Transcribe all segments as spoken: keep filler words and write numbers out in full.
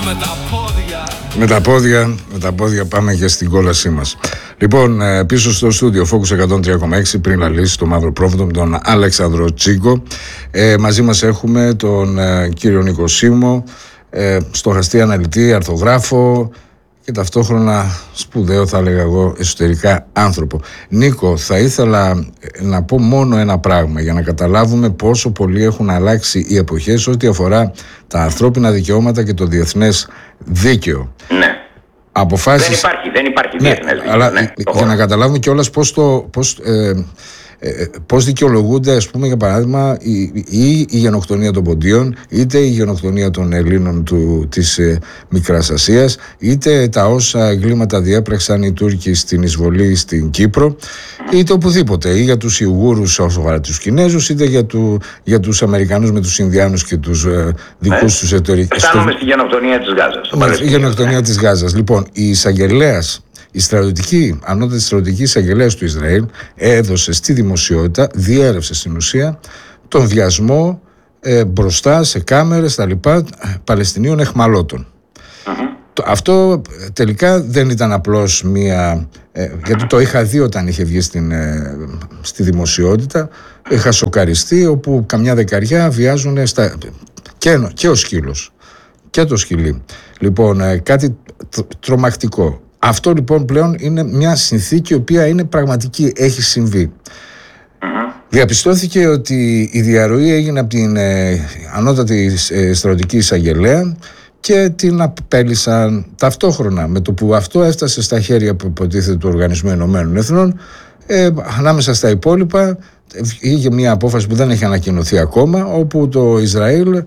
με τα πόδια. Με τα πόδια, με τα πόδια πάμε και στην κόλασή μας. Λοιπόν, πίσω στο στούντιο Focus εκατόν τρία κόμμα έξι, πριν λαλήσει το μαύρο πρόβατο, με τον Αλέξανδρο Τσίκο. Ε, μαζί μας έχουμε τον ε, κύριο Νίκο Σίμω, ε, στοχαστή αναλυτή, αρθογράφο και ταυτόχρονα σπουδαίο, θα έλεγα εγώ, εσωτερικά άνθρωπο. Νίκο, θα ήθελα να πω μόνο ένα πράγμα για να καταλάβουμε πόσο πολύ έχουν αλλάξει οι εποχές ό,τι αφορά τα ανθρώπινα δικαιώματα και το διεθνές δίκαιο. Ναι. Αποφάσεις... Δεν υπάρχει, δεν υπάρχει ναι, διεθνές δίκαιο. Αλλά ναι, για να καταλάβουμε κιόλας πώς το... Πώς, ε, Ε, πώς δικαιολογούνται, ας πούμε, για παράδειγμα, η, η, η γενοκτονία των Ποντίων, είτε η γενοκτονία των Ελλήνων του, της ε, Μικράς Ασίας, είτε τα όσα εγκλήματα διέπραξαν οι Τούρκοι στην εισβολή στην Κύπρο, είτε οπουδήποτε, ή για τους Ιουγούρους όσο αφορά τους Κινέζους, είτε για, του, για τους Αμερικανούς με τους Ινδιάνους και τους ε, δικούς ε, τους εταιρικούς. Φτάνουμε στη γενοκτονία της Γάζας. Ναι, η γενοκτονία ναι. της Γάζας. Λοιπόν, η εισαγγελέας, η στρατιωτική, ανώτατη στρατιωτική εισαγγελέας του Ισραήλ έδωσε στη δημοσιότητα, διέρευσε στην ουσία τον βιασμό ε, μπροστά σε κάμερες τα λοιπά Παλαιστινίων εχμαλώτων. Mm-hmm. Αυτό τελικά δεν ήταν απλώς μία... Ε, γιατί το είχα δει όταν είχε βγει στην, ε, στη δημοσιότητα, είχα σοκαριστεί, όπου καμιά δεκαριά βιάζουν στα, και, και ο σκύλος και το σκυλί. Λοιπόν, ε, κάτι τρομακτικό. Αυτό λοιπόν πλέον είναι μια συνθήκη η οποία είναι πραγματική, έχει συμβεί. Mm-hmm. Διαπιστώθηκε ότι η διαρροή έγινε από την ε, ανώτατη ε, στρατιωτική εισαγγελέα και την απέλησαν ταυτόχρονα με το που αυτό έφτασε στα χέρια που υποτίθεται του Οργανισμού Ηνωμένων Εθνών. Ε, ανάμεσα στα υπόλοιπα είχε μια απόφαση που δεν έχει ανακοινωθεί ακόμα, όπου το Ισραήλ,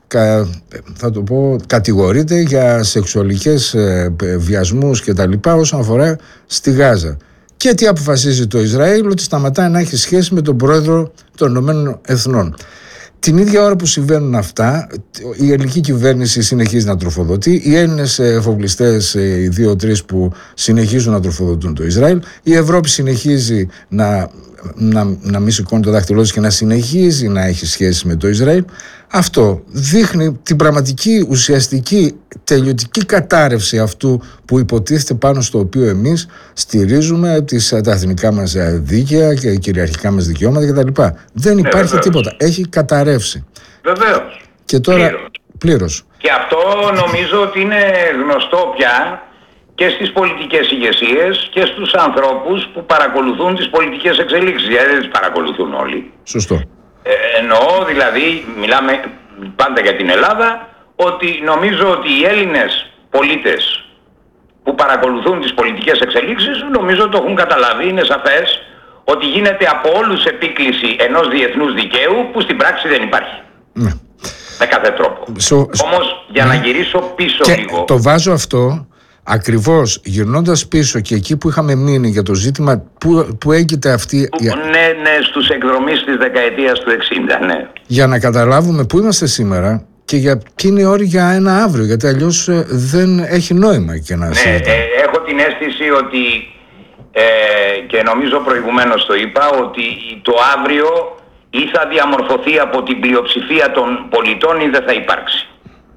θα το πω, κατηγορείται για σεξουαλικές ε, βιασμούς και τα λοιπά όσον αφορά στη Γάζα. Και τι αποφασίζει το Ισραήλ? Ότι σταματάει να έχει σχέση με τον πρόεδρο των Ηνωμένων Εθνών. Την ίδια ώρα που συμβαίνουν αυτά, η ελληνική κυβέρνηση συνεχίζει να τροφοδοτεί, οι Έλληνες εφοπλιστές, οι δύο-τρεις που συνεχίζουν να τροφοδοτούν το Ισραήλ, η Ευρώπη συνεχίζει να, να, να μην σηκώνει το δάχτυλό της και να συνεχίζει να έχει σχέση με το Ισραήλ. Αυτό δείχνει την πραγματική, ουσιαστική, τελειωτική κατάρρευση αυτού που υποτίθεται πάνω στο οποίο εμείς στηρίζουμε τις, τα εθνικά μας δίκαια και κυριαρχικά μας δικαιώματα κτλ. Δεν υπάρχει βεβαίως τίποτα. Έχει καταρρεύσει. Βεβαίως. Και τώρα πλήρως. πλήρως. Και αυτό νομίζω ότι είναι γνωστό πια και στις πολιτικές ηγεσίες και στους ανθρώπους που παρακολουθούν τις πολιτικές εξελίξεις. Δηλαδή δεν τις παρακολουθούν όλοι. Σωστό. Ε, εννοώ δηλαδή, μιλάμε πάντα για την Ελλάδα, ότι νομίζω ότι οι Έλληνες πολίτες που παρακολουθούν τις πολιτικές εξελίξεις νομίζω το έχουν καταλάβει. Είναι σαφές ότι γίνεται από όλους επίκληση ενός διεθνούς δικαίου που στην πράξη δεν υπάρχει. Ναι. Με κάθε τρόπο. So, Όμως για ναι. να γυρίσω πίσω και λίγο... Το βάζω αυτό ακριβώς γυρνώντας πίσω και εκεί που είχαμε μείνει για το ζήτημα που, που έγκυται αυτή... Που, ναι, ναι, στους εκδρομείς της δεκαετίας του εξήντα, ναι. Για να καταλάβουμε πού είμαστε σήμερα και για εκείνη η ώρα για ένα αύριο, γιατί αλλιώς ε, δεν έχει νόημα και να ναι, συζητάμε. Ε, έχω την αίσθηση ότι, ε, και νομίζω προηγουμένως το είπα, ότι το αύριο ή θα διαμορφωθεί από την πλειοψηφία των πολιτών ή δεν θα υπάρξει.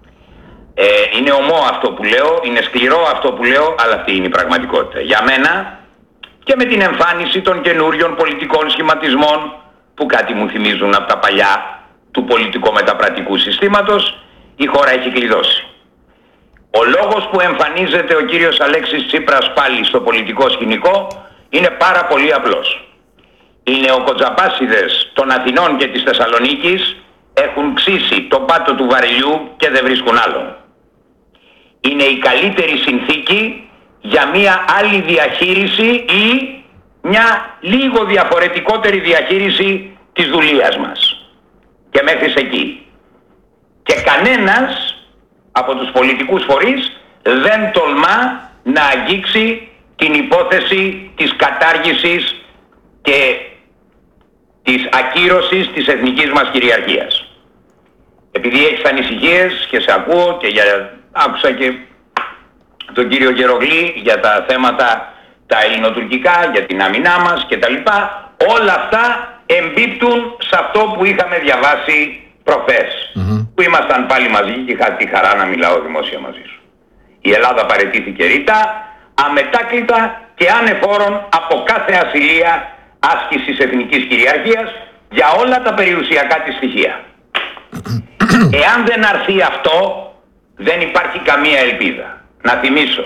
Ε, είναι ομό αυτό που λέω, είναι σκληρό αυτό που λέω, αλλά αυτή είναι η πραγματικότητα. Για μένα, και με την εμφάνιση των καινούριων πολιτικών σχηματισμών που κάτι μου θυμίζουν από τα παλιά του πολιτικο-μεταπρατικού συστήματος, η χώρα έχει κλειδώσει. Ο λόγος που εμφανίζεται ο κύριος Αλέξης Τσίπρας πάλι στο πολιτικό σκηνικό είναι πάρα πολύ απλός. Οι νεοκοτζαπάσιδες των Αθηνών και της Θεσσαλονίκης έχουν ξύσει το πάτο του βαρελιού και δεν βρίσκουν άλλον. Είναι η καλύτερη συνθήκη για μια άλλη διαχείριση ή μια λίγο διαφορετικότερη διαχείριση της δουλείας μας. Και μέχρι εκεί. Και κανένας από τους πολιτικούς φορείς δεν τολμά να αγγίξει την υπόθεση της κατάργησης και της ακύρωσης της εθνικής μας κυριαρχίας. Επειδή έχεις ανησυχίες και σε ακούω και για... άκουσα και τον κύριο Γερογλή για τα θέματα τα ελληνοτουρκικά, για την άμυνά μας και τα λοιπά, όλα αυτά εμπίπτουν σε αυτό που είχαμε διαβάσει προχθές, mm-hmm. που ήμασταν πάλι μαζί και είχα τη χαρά να μιλάω δημόσια μαζί σου. Η Ελλάδα παραιτήθηκε ρητά, αμετάκλητα και ανεφόρον από κάθε ασυλία άσκησης εθνικής κυριαρχίας για όλα τα περιουσιακά της στοιχεία. Εάν δεν αρθεί αυτό, δεν υπάρχει καμία ελπίδα. Να θυμίσω,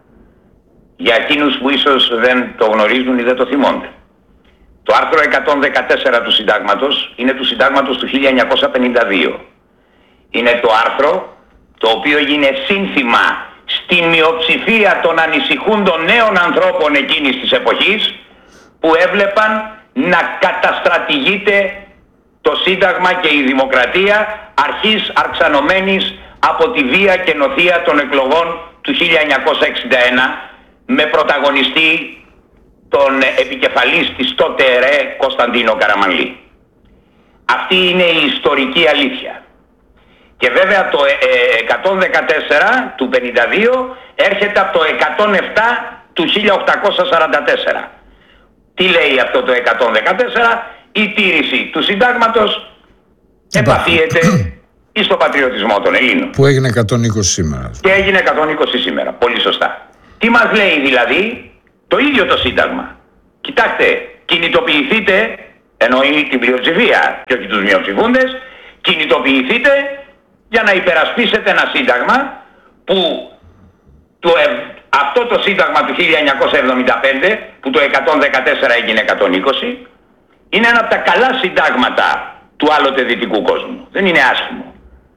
για εκείνους που ίσως δεν το γνωρίζουν ή δεν το θυμώνται, το άρθρο εκατόν δεκατέσσερα του Συντάγματος είναι του Συντάγματος του χίλια εννιακόσια πενήντα δύο. Είναι το άρθρο το οποίο έγινε σύνθημα στην μειοψηφία των ανησυχούντων νέων ανθρώπων εκείνης της εποχής, που έβλεπαν να καταστρατηγείται το Σύνταγμα και η Δημοκρατία αρχής αρξανωμένης από τη βία και νοθεία των εκλογών του χίλια εννιακόσια εξήντα ένα, με πρωταγωνιστή τον επικεφαλής της τότε ΕΡΕ Κωνσταντίνο Καραμανλή. Αυτή είναι η ιστορική αλήθεια. Και βέβαια το εκατόν δεκατέσσερα του πενήντα δύο έρχεται από το εκατόν επτά του χίλια οκτακόσια σαράντα τέσσερα. Τι λέει αυτό το εκατόν δεκατέσσερα? Η τήρηση του Συντάγματος επαφίεται στο πατριωτισμό των Ελλήνων. Που έγινε εκατόν είκοσι σήμερα. Και έγινε εκατόν είκοσι σήμερα. Πολύ σωστά. Τι μας λέει δηλαδή? Το ίδιο το Σύνταγμα. Κοιτάξτε, κινητοποιηθείτε, εννοεί την πλειοψηφία και όχι τους μειοψηφούντες, κινητοποιηθείτε για να υπερασπίσετε ένα Σύνταγμα που το, αυτό το Σύνταγμα του χίλια εννιακόσια εβδομήντα πέντε, που το εκατόν δεκατέσσερα έγινε εκατόν είκοσι, είναι ένα από τα καλά συντάγματα του άλλοτε δυτικού κόσμου. Δεν είναι άσχημο.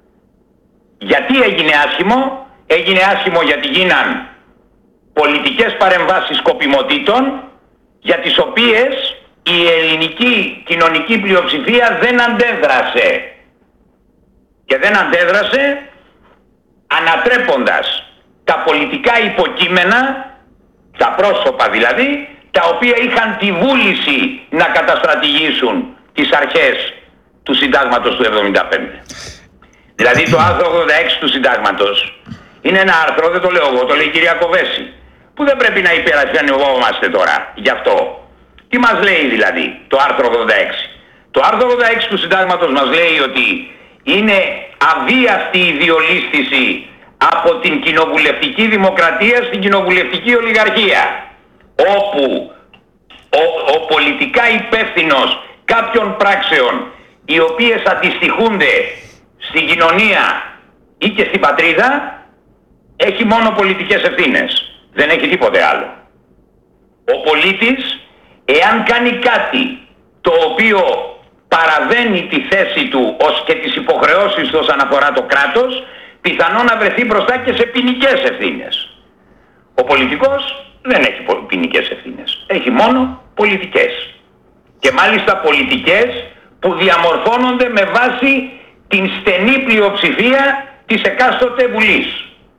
Γιατί έγινε άσχημο? Έγινε άσχημο γιατί γίναν πολιτικές παρεμβάσεις σκοπιμοτήτων, για τις οποίες η ελληνική κοινωνική πλειοψηφία δεν αντέδρασε. Και δεν αντέδρασε ανατρέποντας τα πολιτικά υποκείμενα, τα πρόσωπα δηλαδή, τα οποία είχαν τη βούληση να καταστρατηγήσουν τις αρχές του Συντάγματος του εβδομήντα πέντε. Δηλαδή το άρθρο ογδόντα έξι του Συντάγματος είναι ένα άρθρο, δεν το λέω εγώ, το λέει η κυρία Κοβέση, που δεν πρέπει να υπερασπιζόμαστε τώρα γι' αυτό. Τι μας λέει δηλαδή το άρθρο ογδόντα έξι? Το άρθρο ογδόντα έξι του Συντάγματος μας λέει ότι είναι αβίαστη η διολίσθηση από την κοινοβουλευτική δημοκρατία στην κοινοβουλευτική ολιγαρχία, όπου ο, ο πολιτικά υπεύθυνος κάποιων πράξεων οι οποίες αντιστοιχούνται στην κοινωνία ή και στην πατρίδα έχει μόνο πολιτικές ευθύνες, δεν έχει τίποτε άλλο. Ο πολίτης, εάν κάνει κάτι το οποίο παραβαίνει τη θέση του ως και τις υποχρεώσεις του όσον αφορά το κράτος, πιθανόν να βρεθεί μπροστά και σε ποινικές ευθύνες. Ο πολιτικός δεν έχει ποινικές ευθύνες, έχει μόνο πολιτικές. Και μάλιστα πολιτικές που διαμορφώνονται με βάση την στενή πλειοψηφία της εκάστοτε βουλής.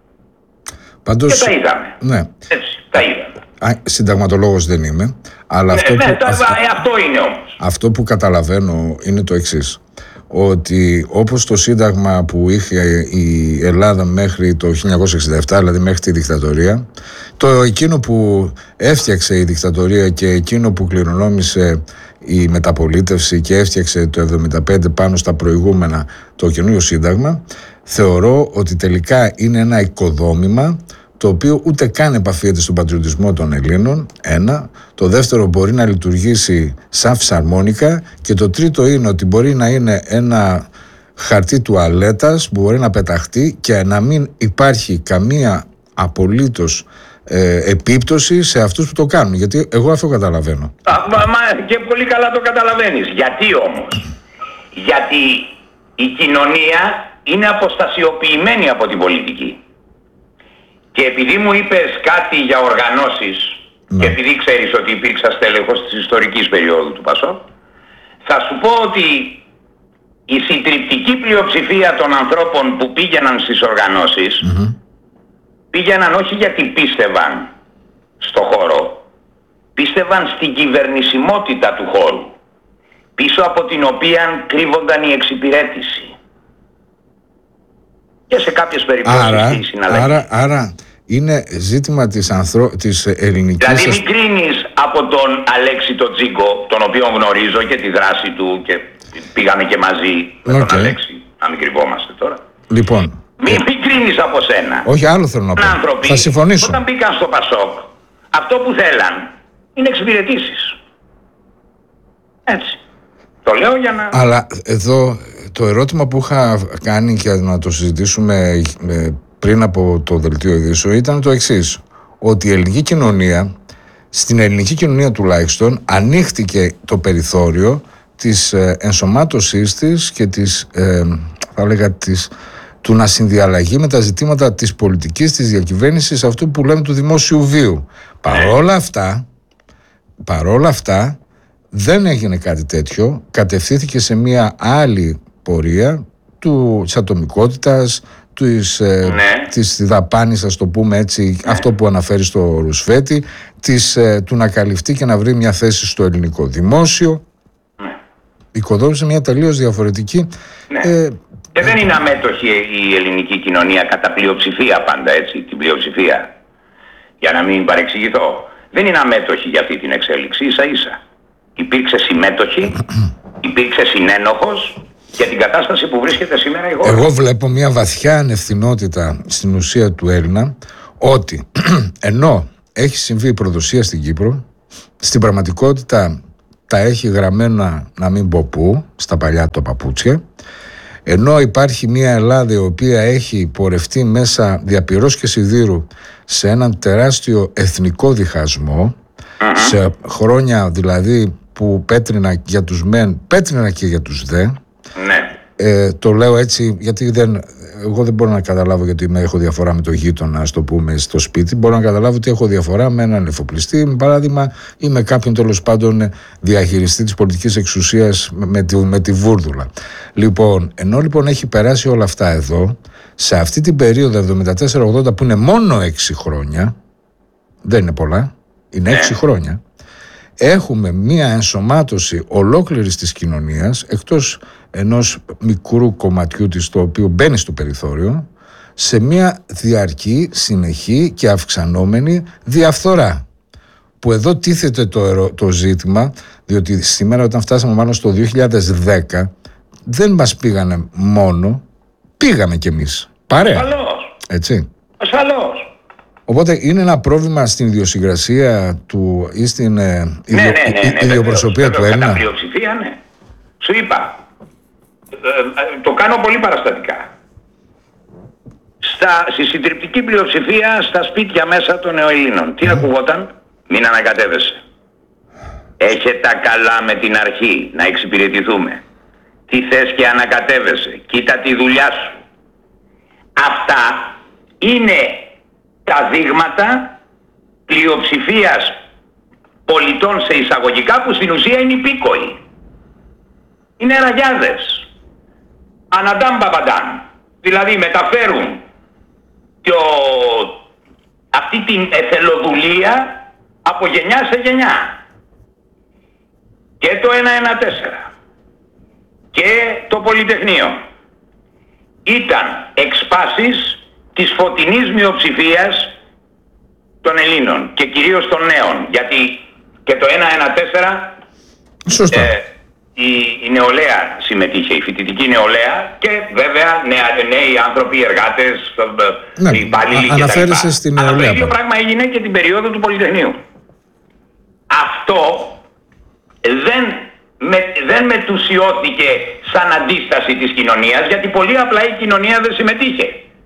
Πάντως, και τα είδαμε. Ναι. Έτσι, τα είδαμε. Α, συνταγματολόγος δεν είμαι, αλλά ναι, αυτό, ναι, που, τα, αυτό, αυτό είναι όμως. Αυτό που καταλαβαίνω είναι το εξής. Ότι όπως το Σύνταγμα που είχε η Ελλάδα μέχρι το χίλια εννιακόσια εξήντα επτά, δηλαδή μέχρι τη δικτατορία, το εκείνο που έφτιαξε η δικτατορία και εκείνο που κληρονόμησε η μεταπολίτευση και έφτιαξε το εβδομήντα πέντε πάνω στα προηγούμενα το καινούριο Σύνταγμα, θεωρώ ότι τελικά είναι ένα οικοδόμημα το οποίο ούτε καν επαφίεται στον πατριωτισμό των Ελλήνων, ένα. Το δεύτερο, μπορεί να λειτουργήσει σαν φυσαρμόνικα. Και το τρίτο είναι ότι μπορεί να είναι ένα χαρτί τουαλέτας που μπορεί να πεταχτεί και να μην υπάρχει καμία απολύτως ε, επίπτωση σε αυτούς που το κάνουν. Γιατί εγώ αυτό καταλαβαίνω. Α, μα, μα, και πολύ καλά το καταλαβαίνεις. Γιατί όμως? Γιατί η κοινωνία είναι αποστασιοποιημένη από την πολιτική. Και επειδή μου είπες κάτι για οργανώσεις, ναι, και επειδή ξέρεις ότι υπήρξα στέλεχος της ιστορικής περίοδου του Πασόκ, θα σου πω ότι η συντριπτική πλειοψηφία των ανθρώπων που πήγαιναν στις οργανώσεις, mm-hmm. πήγαιναν όχι γιατί πίστευαν στο χώρο, πίστευαν στην κυβερνησιμότητα του χώρου, πίσω από την οποία κρύβονταν η εξυπηρέτηση. Και σε κάποιες περιπτώσεις άρα, η συναλλαγή. Άρα, άρα είναι ζήτημα της, ανθρω... της ελληνικής... Δηλαδή μην κρίνεις από τον Αλέξη τον Τζίγκο, τον οποίο γνωρίζω και τη δράση του και πήγαμε και μαζί με okay. τον Αλέξη, να μην κρυβόμαστε τώρα. Λοιπόν, Μην ε, μην κρίνεις από σένα. Όχι, άλλο θέλω να πω. Άνθρωποι, θα συμφωνήσω. Όταν μπήκαν στο Πασόκ, αυτό που θέλαν είναι εξυπηρετήσεις. Έτσι. Το λέω για να... Αλλά εδώ το ερώτημα που είχα κάνει και να το συζητήσουμε πριν από το δελτίο ειδήσεων ήταν το εξής. Ότι η ελληνική κοινωνία, στην ελληνική κοινωνία τουλάχιστον, ανοίχτηκε το περιθώριο της ενσωμάτωσής της και της, ε, θα λέγα, της, του να συνδιαλλαγεί με τα ζητήματα της πολιτικής, της διακυβέρνησης, αυτού που λέμε του δημόσιου βίου. Παρόλα αυτά, παρόλα αυτά, δεν έγινε κάτι τέτοιο, κατευθύνθηκε σε μια άλλη πορεία του, της ατομικότητας, της, ε, ναι. της δαπάνης, ας το πούμε έτσι, ναι. αυτό που αναφέρει στο Ρουσφέτη, της, ε, του να καλυφθεί και να βρει μια θέση στο ελληνικό δημόσιο. Ναι. Οικοδόμησε μια τελείως διαφορετική... Ναι. Ε, και δεν είναι αμέτωχη η ελληνική κοινωνία κατά πλειοψηφία πάντα, έτσι, την πλειοψηφία. Για να μην παρεξηγηθώ. Δεν είναι αμέτωχη για αυτή την εξέλιξη, ίσα ίσα. Υπήρξε συμμέτοχη, υπήρξε συνένοχος για την κατάσταση που βρίσκεται σήμερα η χώρα. Εγώ βλέπω μια βαθιά ανευθυνότητα στην ουσία του Έλληνα, ότι ενώ έχει συμβεί η προδοσία στην Κύπρο, στην πραγματικότητα τα έχει γραμμένα να μην πω πού, στα παλιά του παπούτσια, ενώ υπάρχει μια Ελλάδα η οποία έχει πορευτεί μέσα διαπυρός και σιδήρου σε έναν τεράστιο εθνικό διχασμό, mm-hmm. σε χρόνια δηλαδή που πέτρινα για τους μεν, πέτρινα και για τους δε. Ναι. Ε, το λέω έτσι γιατί δεν, εγώ δεν μπορώ να καταλάβω γιατί με έχω διαφορά με το γείτονα, ας το πούμε, στο σπίτι. Μπορώ να καταλάβω ότι έχω διαφορά με έναν εφοπλιστή, με παράδειγμα, ή με κάποιον τέλος πάντων διαχειριστή της πολιτικής εξουσίας με τη, με τη βούρδουλα. Λοιπόν, ενώ λοιπόν έχει περάσει όλα αυτά εδώ, σε αυτή την περίοδο εβδομήντα τέσσερα ογδόντα που είναι μόνο έξι χρόνια, δεν είναι πολλά, είναι έξι χρόνια, έχουμε μία ενσωμάτωση ολόκληρης της κοινωνίας, εκτός ενός μικρού κομματιού της το οποίο μπαίνει στο περιθώριο, σε μία διαρκή, συνεχή και αυξανόμενη διαφθορά. Που εδώ τίθεται το, ερω... το ζήτημα, διότι σήμερα όταν φτάσαμε μάλλον στο δύο χιλιάδες δέκα, δεν μας πήγανε μόνο, πήγαμε κι εμείς. Παρέα. Ασφαλώς. Έτσι. Ασφαλώς. Οπότε είναι ένα πρόβλημα στην ιδιοσυγκρασία του ή στην ε, ναι, ναι, ναι, ναι, ιδιοπροσωπία του Έλληνα. Κατά πλειοψηφία, ναι. Σου είπα, ε, το κάνω πολύ παραστατικά. Στα, στη συντριπτική πλειοψηφία στα σπίτια μέσα των νεοελλήνων. Τι mm. ακουγόταν? Μην ανακατεύεσαι. Έχε τα καλά με την αρχή, να εξυπηρετηθούμε. Τι θες και ανακατεύεσαι, κοίτα τη δουλειά σου. Αυτά είναι τα δείγματα πλειοψηφίας πολιτών σε εισαγωγικά που στην ουσία είναι υπήκοοι. Είναι ραγιάδες. Αναντάμ παπαντάμ. Δηλαδή μεταφέρουν και ο... αυτή την εθελοδουλεία από γενιά σε γενιά. Και το εκατόν τέσσερα και το Πολυτεχνείο ήταν εξπάσεις της φωτεινής μειοψηφίας των Ελλήνων και κυρίως των νέων, γιατί και το εκατόν τέσσερα Σωστά. Ε, η, η νεολαία συμμετείχε, η φοιτητική νεολαία και βέβαια νέα, νέοι άνθρωποι, εργάτες, ναι, οι υπάλληλοι κτλ. Αναφέρεσαι στην νεολαία. Αλλά το ίδιο πράγμα έγινε και την περίοδο του Πολυτεχνείου. Αυτό δεν, με, δεν μετουσιώθηκε σαν αντίσταση της κοινωνίας, γιατί πολύ απλά η κοινωνία δεν συμμετείχε.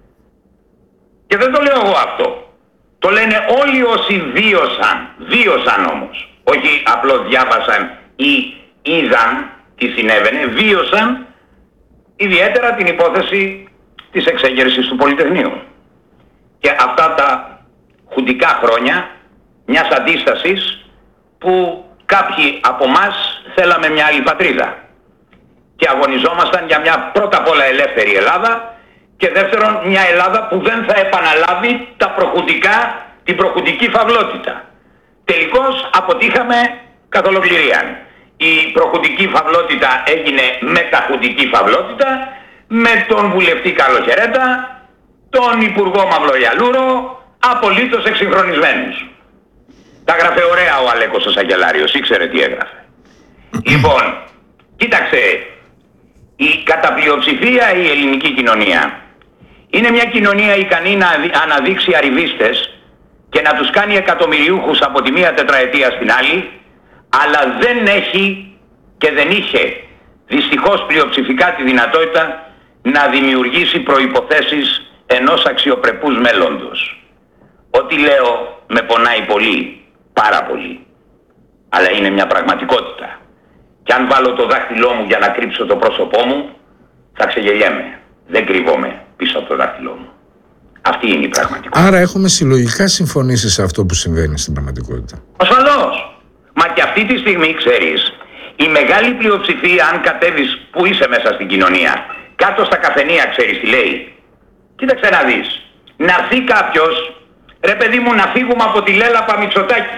Και δεν το λέω εγώ αυτό. Το λένε όλοι όσοι βίωσαν, βίωσαν όμως, όχι απλώς διάβασαν ή είδαν τι συνέβαινε, βίωσαν ιδιαίτερα την υπόθεση της εξέγερσης του Πολυτεχνείου. Και αυτά τα χουντικά χρόνια μιας αντίστασης που κάποιοι από μας θέλαμε μια άλλη πατρίδα και αγωνιζόμασταν για μια πρώτα απ' όλα ελεύθερη Ελλάδα και δεύτερον μια Ελλάδα που δεν θα επαναλάβει τα προχουντικά, την προχουντική φαυλότητα. Τελικώς αποτύχαμε καθ' ολοκληρία. Η προχουντική φαυλότητα έγινε μεταχουντική φαυλότητα με τον βουλευτή Καλοχερέτα, τον υπουργό Μαυρογιαλούρο, απολύτως εξυγχρονισμένους. Τα γράφε ωραία ο Αλέκος ο Σαγγελάριος, ήξερε τι έγραφε. Λοιπόν, κοίταξε, η κατά πλειοψηφία η ελληνική κοινωνία Είναι μια κοινωνία ικανή να αναδείξει αριβίστες και να τους κάνει εκατομμυριούχους από τη μία τετραετία στην άλλη, αλλά δεν έχει και δεν είχε δυστυχώς πλειοψηφικά τη δυνατότητα να δημιουργήσει προϋποθέσεις ενός αξιοπρεπούς μέλλοντος. Ό,τι λέω με πονάει πολύ, πάρα πολύ, αλλά είναι μια πραγματικότητα. Και αν βάλω το δάχτυλό μου για να κρύψω το πρόσωπό μου, θα ξεγελιέμαι. Δεν κρύβομαι πίσω από το δάχτυλό μου. Αυτή είναι η πραγματικότητα. Άρα έχουμε συλλογικά συμφωνήσει σε αυτό που συμβαίνει στην πραγματικότητα. Ασφαλώς. Μα και αυτή τη στιγμή, ξέρεις, η μεγάλη πλειοψηφία, αν κατέβεις που είσαι μέσα στην κοινωνία, κάτω στα καφενεία, ξέρεις τι λέει? Κοίταξε να δεις. Να έρθει κάποιος, ρε παιδί μου, να φύγουμε από τη λέλαπα Μητσοτάκη.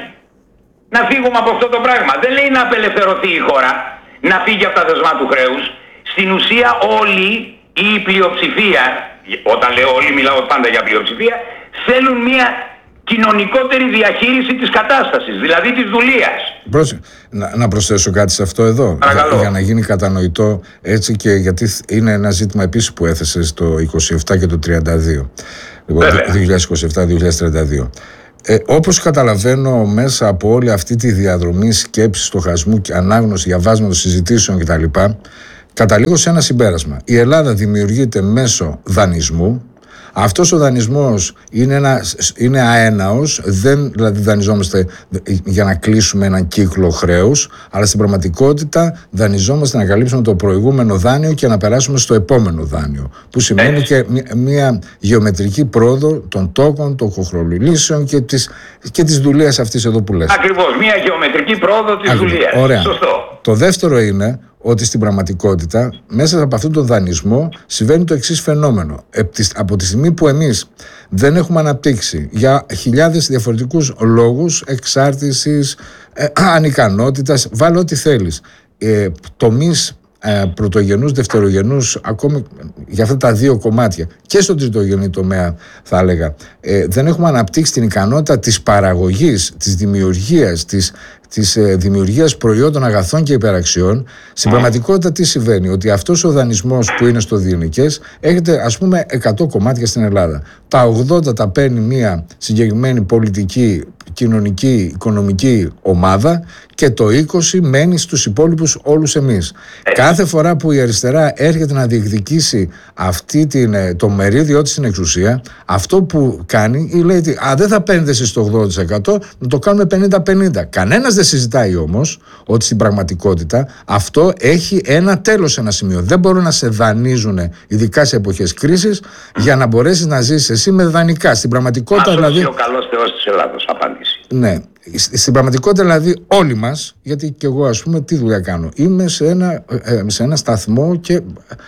Να φύγουμε από αυτό το πράγμα. Δεν λέει να απελευθερωθεί η χώρα, να φύγει από τα δεσμά του χρέους. Στην ουσία όλοι, η πλειοψηφία, όταν λέω όλοι μιλάω πάντα για πλειοψηφία, θέλουν μια κοινωνικότερη διαχείριση της κατάστασης, δηλαδή της δουλείας. Να, να προσθέσω κάτι σε αυτό εδώ, για, για να γίνει κατανοητό έτσι, και γιατί είναι ένα ζήτημα επίσης που έθεσε το είκοσι επτά και το τριάντα δύο. Λοιπόν, δύο χιλιάδες είκοσι επτά με δύο χιλιάδες τριάντα δύο. Ε, όπως καταλαβαίνω μέσα από όλη αυτή τη διαδρομή σκέψης, στοχασμού και ανάγνωση, διαβάσματος, συζητήσεων κτλ., καταλήγω σε ένα συμπέρασμα. Η Ελλάδα δημιουργείται μέσω δανεισμού. Αυτός ο δανεισμός είναι, ένα, είναι αέναος, δεν δηλαδή δανειζόμαστε για να κλείσουμε έναν κύκλο χρέους, αλλά στην πραγματικότητα δανειζόμαστε να καλύψουμε το προηγούμενο δάνειο και να περάσουμε στο επόμενο δάνειο, που σημαίνει και μια, μια γεωμετρική πρόοδο των τόκων, των κοχρολυλήσεων και της, και της δουλείας αυτής εδώ που λες. Ακριβώς, μια γεωμετρική πρόοδο της δουλείας. Ωραία. Σωστό. Το δεύτερο είναι ότι στην πραγματικότητα μέσα από αυτόν τον δανεισμό συμβαίνει το εξής φαινόμενο. Από τη στιγμή που εμείς δεν έχουμε αναπτύξει για χιλιάδες διαφορετικούς λόγους εξάρτησης, ε, ανικανότητας, βάλε ό,τι θέλεις, ε, τομείς ε, πρωτογενούς, δευτερογενούς, ακόμη για αυτά τα δύο κομμάτια και στον τριτογενή τομέα θα έλεγα, ε, δεν έχουμε αναπτύξει την ικανότητα της παραγωγής, της δημιουργίας, της της δημιουργίας προϊόντων, αγαθών και υπεραξιών. Στην πραγματικότητα τι συμβαίνει? Ότι αυτός ο δανεισμός που είναι στο διενοικές έχετε ας πούμε εκατό κομμάτια στην Ελλάδα. Τα ογδόντα τα παίρνει μια συγκεκριμένη πολιτική, κοινωνική, οικονομική ομάδα και το είκοσι μένει στους υπόλοιπους όλους εμείς. Κάθε φορά που η αριστερά έρχεται να διεκδικήσει αυτή την, το μερίδιο της στην εξουσία, αυτό που κάνει λέει ότι α, δεν θα παίρνετε εσείς το ογδόντα τοις εκατό, να το κάνουμε πενήντα πενήντα. Κανένας δεν συζητάει όμως ότι στην πραγματικότητα αυτό έχει ένα τέλος σε ένα σημείο. Δεν μπορούν να σε δανείζουν, ειδικά σε εποχές κρίσης, για να μπορέσεις να ζήσεις εσύ με δανεικά. Στην πραγματικότητα αυτό δηλαδή. Ο καλός Θεός της Ελλάδος απάντηση. Ναι. Στην πραγματικότητα δηλαδή όλοι μας, γιατί και εγώ ας πούμε τι δουλειά κάνω, είμαι σε ένα, σε ένα σταθμό και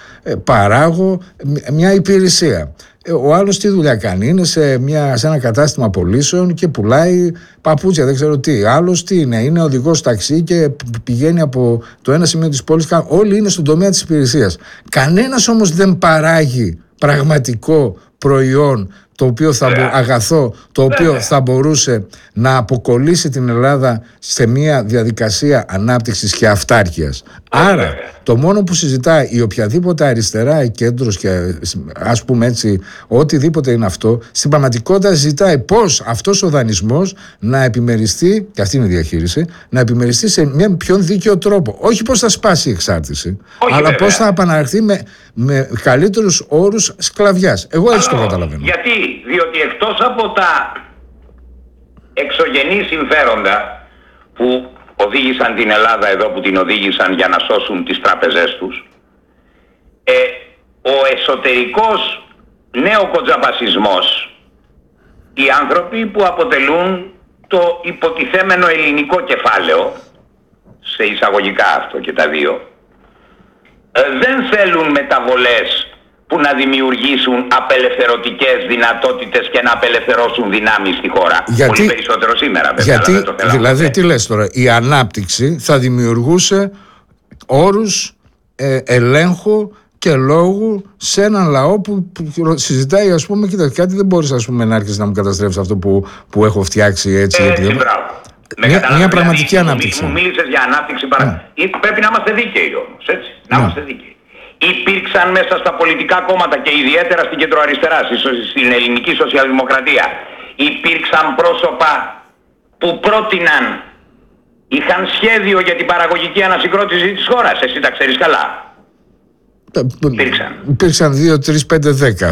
παράγω μια υπηρεσία. Ο άλλος τι δουλειά κάνει? Είναι σε, μια, σε ένα κατάστημα πωλήσεων και πουλάει παπούτσια, δεν ξέρω τι. Άλλος τι είναι? Είναι οδηγός ταξί και πηγαίνει από το ένα σημείο της πόλης. Όλοι είναι στον τομέα της υπηρεσίας. Κανένας όμως δεν παράγει πραγματικό προϊόν, το οποίο θα, αγαθό, το οποίο θα μπορούσε να αποκολλήσει την Ελλάδα σε μια διαδικασία ανάπτυξης και αυτάρκειας. Άρα το μόνο που συζητάει η οποιαδήποτε αριστερά ή κέντρος και ας πούμε έτσι οτιδήποτε είναι αυτό, στην πραγματικότητα ζητάει πώς αυτός ο δανεισμός να επιμεριστεί, και αυτή είναι η διαχείριση, να επιμεριστεί σε μια πιο δίκαιο τρόπο. Όχι πώς θα σπάσει η εξάρτηση, όχι, αλλά βέβαια. Πώς θα επαναρθεί με, με καλύτερους όρους σκλαβιάς. Εγώ έτσι το καταλαβαίνω. Γιατί, διότι εκτός από τα εξωγενή συμφέροντα που οδήγησαν την Ελλάδα εδώ, που την οδήγησαν για να σώσουν τις τράπεζές τους, ε, ο εσωτερικός νεοκοτζαμπασισμός, οι άνθρωποι που αποτελούν το υποτιθέμενο ελληνικό κεφάλαιο, σε εισαγωγικά αυτό και τα δύο, ε, δεν θέλουν μεταβολές που να δημιουργήσουν απελευθερωτικές δυνατότητες και να απελευθερώσουν δυνάμεις στη χώρα. Γιατί, πολύ περισσότερο σήμερα βέβαια. Γιατί, αλλά δεν το δηλαδή ε. τι λες τώρα, η ανάπτυξη θα δημιουργούσε όρους ε, ελέγχου και λόγου σε έναν λαό που, που συζητάει, ας πούμε, κοίτα κάτι δεν μπορείς ας πούμε να έρχεσαι να μου καταστρέψεις αυτό που, που έχω φτιάξει έτσι. Έτσι, έτσι μπράβο. Μια, μια πραγματική δηλαδή, ανάπτυξη. Μου μίλησες για ανάπτυξη παρά... Yeah. Πρέπει να είμαστε δίκαιοι όμως, έτσι. Να yeah. είμαστε δίκαιοι. υπήρξαν μέσα στα πολιτικά κόμματα και ιδιαίτερα στην κεντροαριστερά, στην ελληνική σοσιαλδημοκρατία, υπήρξαν πρόσωπα που πρότειναν, είχαν σχέδιο για την παραγωγική ανασυγκρότηση της χώρας? Εσύ τα ξέρεις καλά. Υπήρξαν. Υπήρξαν δύο, τρεις, πέντε, δέκα.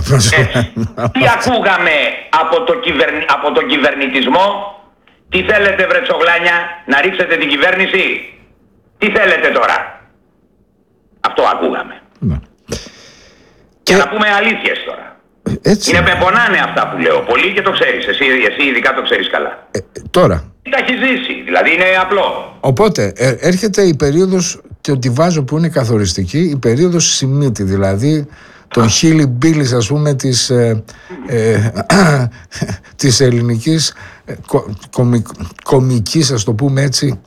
Τι ακούγαμε από, το κυβερνη... από τον κυβερνητισμό? Τι θέλετε, βρε τσογλάνια, να ρίξετε την κυβέρνηση? Τι θέλετε τώρα? Αυτό ακούγαμε. Ναι. Και, και να πούμε αλήθειες τώρα. Έτσι. Είναι πεπονάνε αυτά που λέω. Πολύ και το ξέρεις. Εσύ, εσύ ειδικά το ξέρεις καλά. Ε, τώρα. Τι τα έχει ζήσει. Δηλαδή είναι απλό. Οπότε ε, έρχεται η περίοδος, και τη βάζω που είναι καθοριστική, η περίοδος Σιμίτη. Δηλαδή τον Χίλι Μπίλης, ας πούμε, της, ε, ε, της ελληνικής ε, κο, κομικ, κομικής, ας το πούμε έτσι.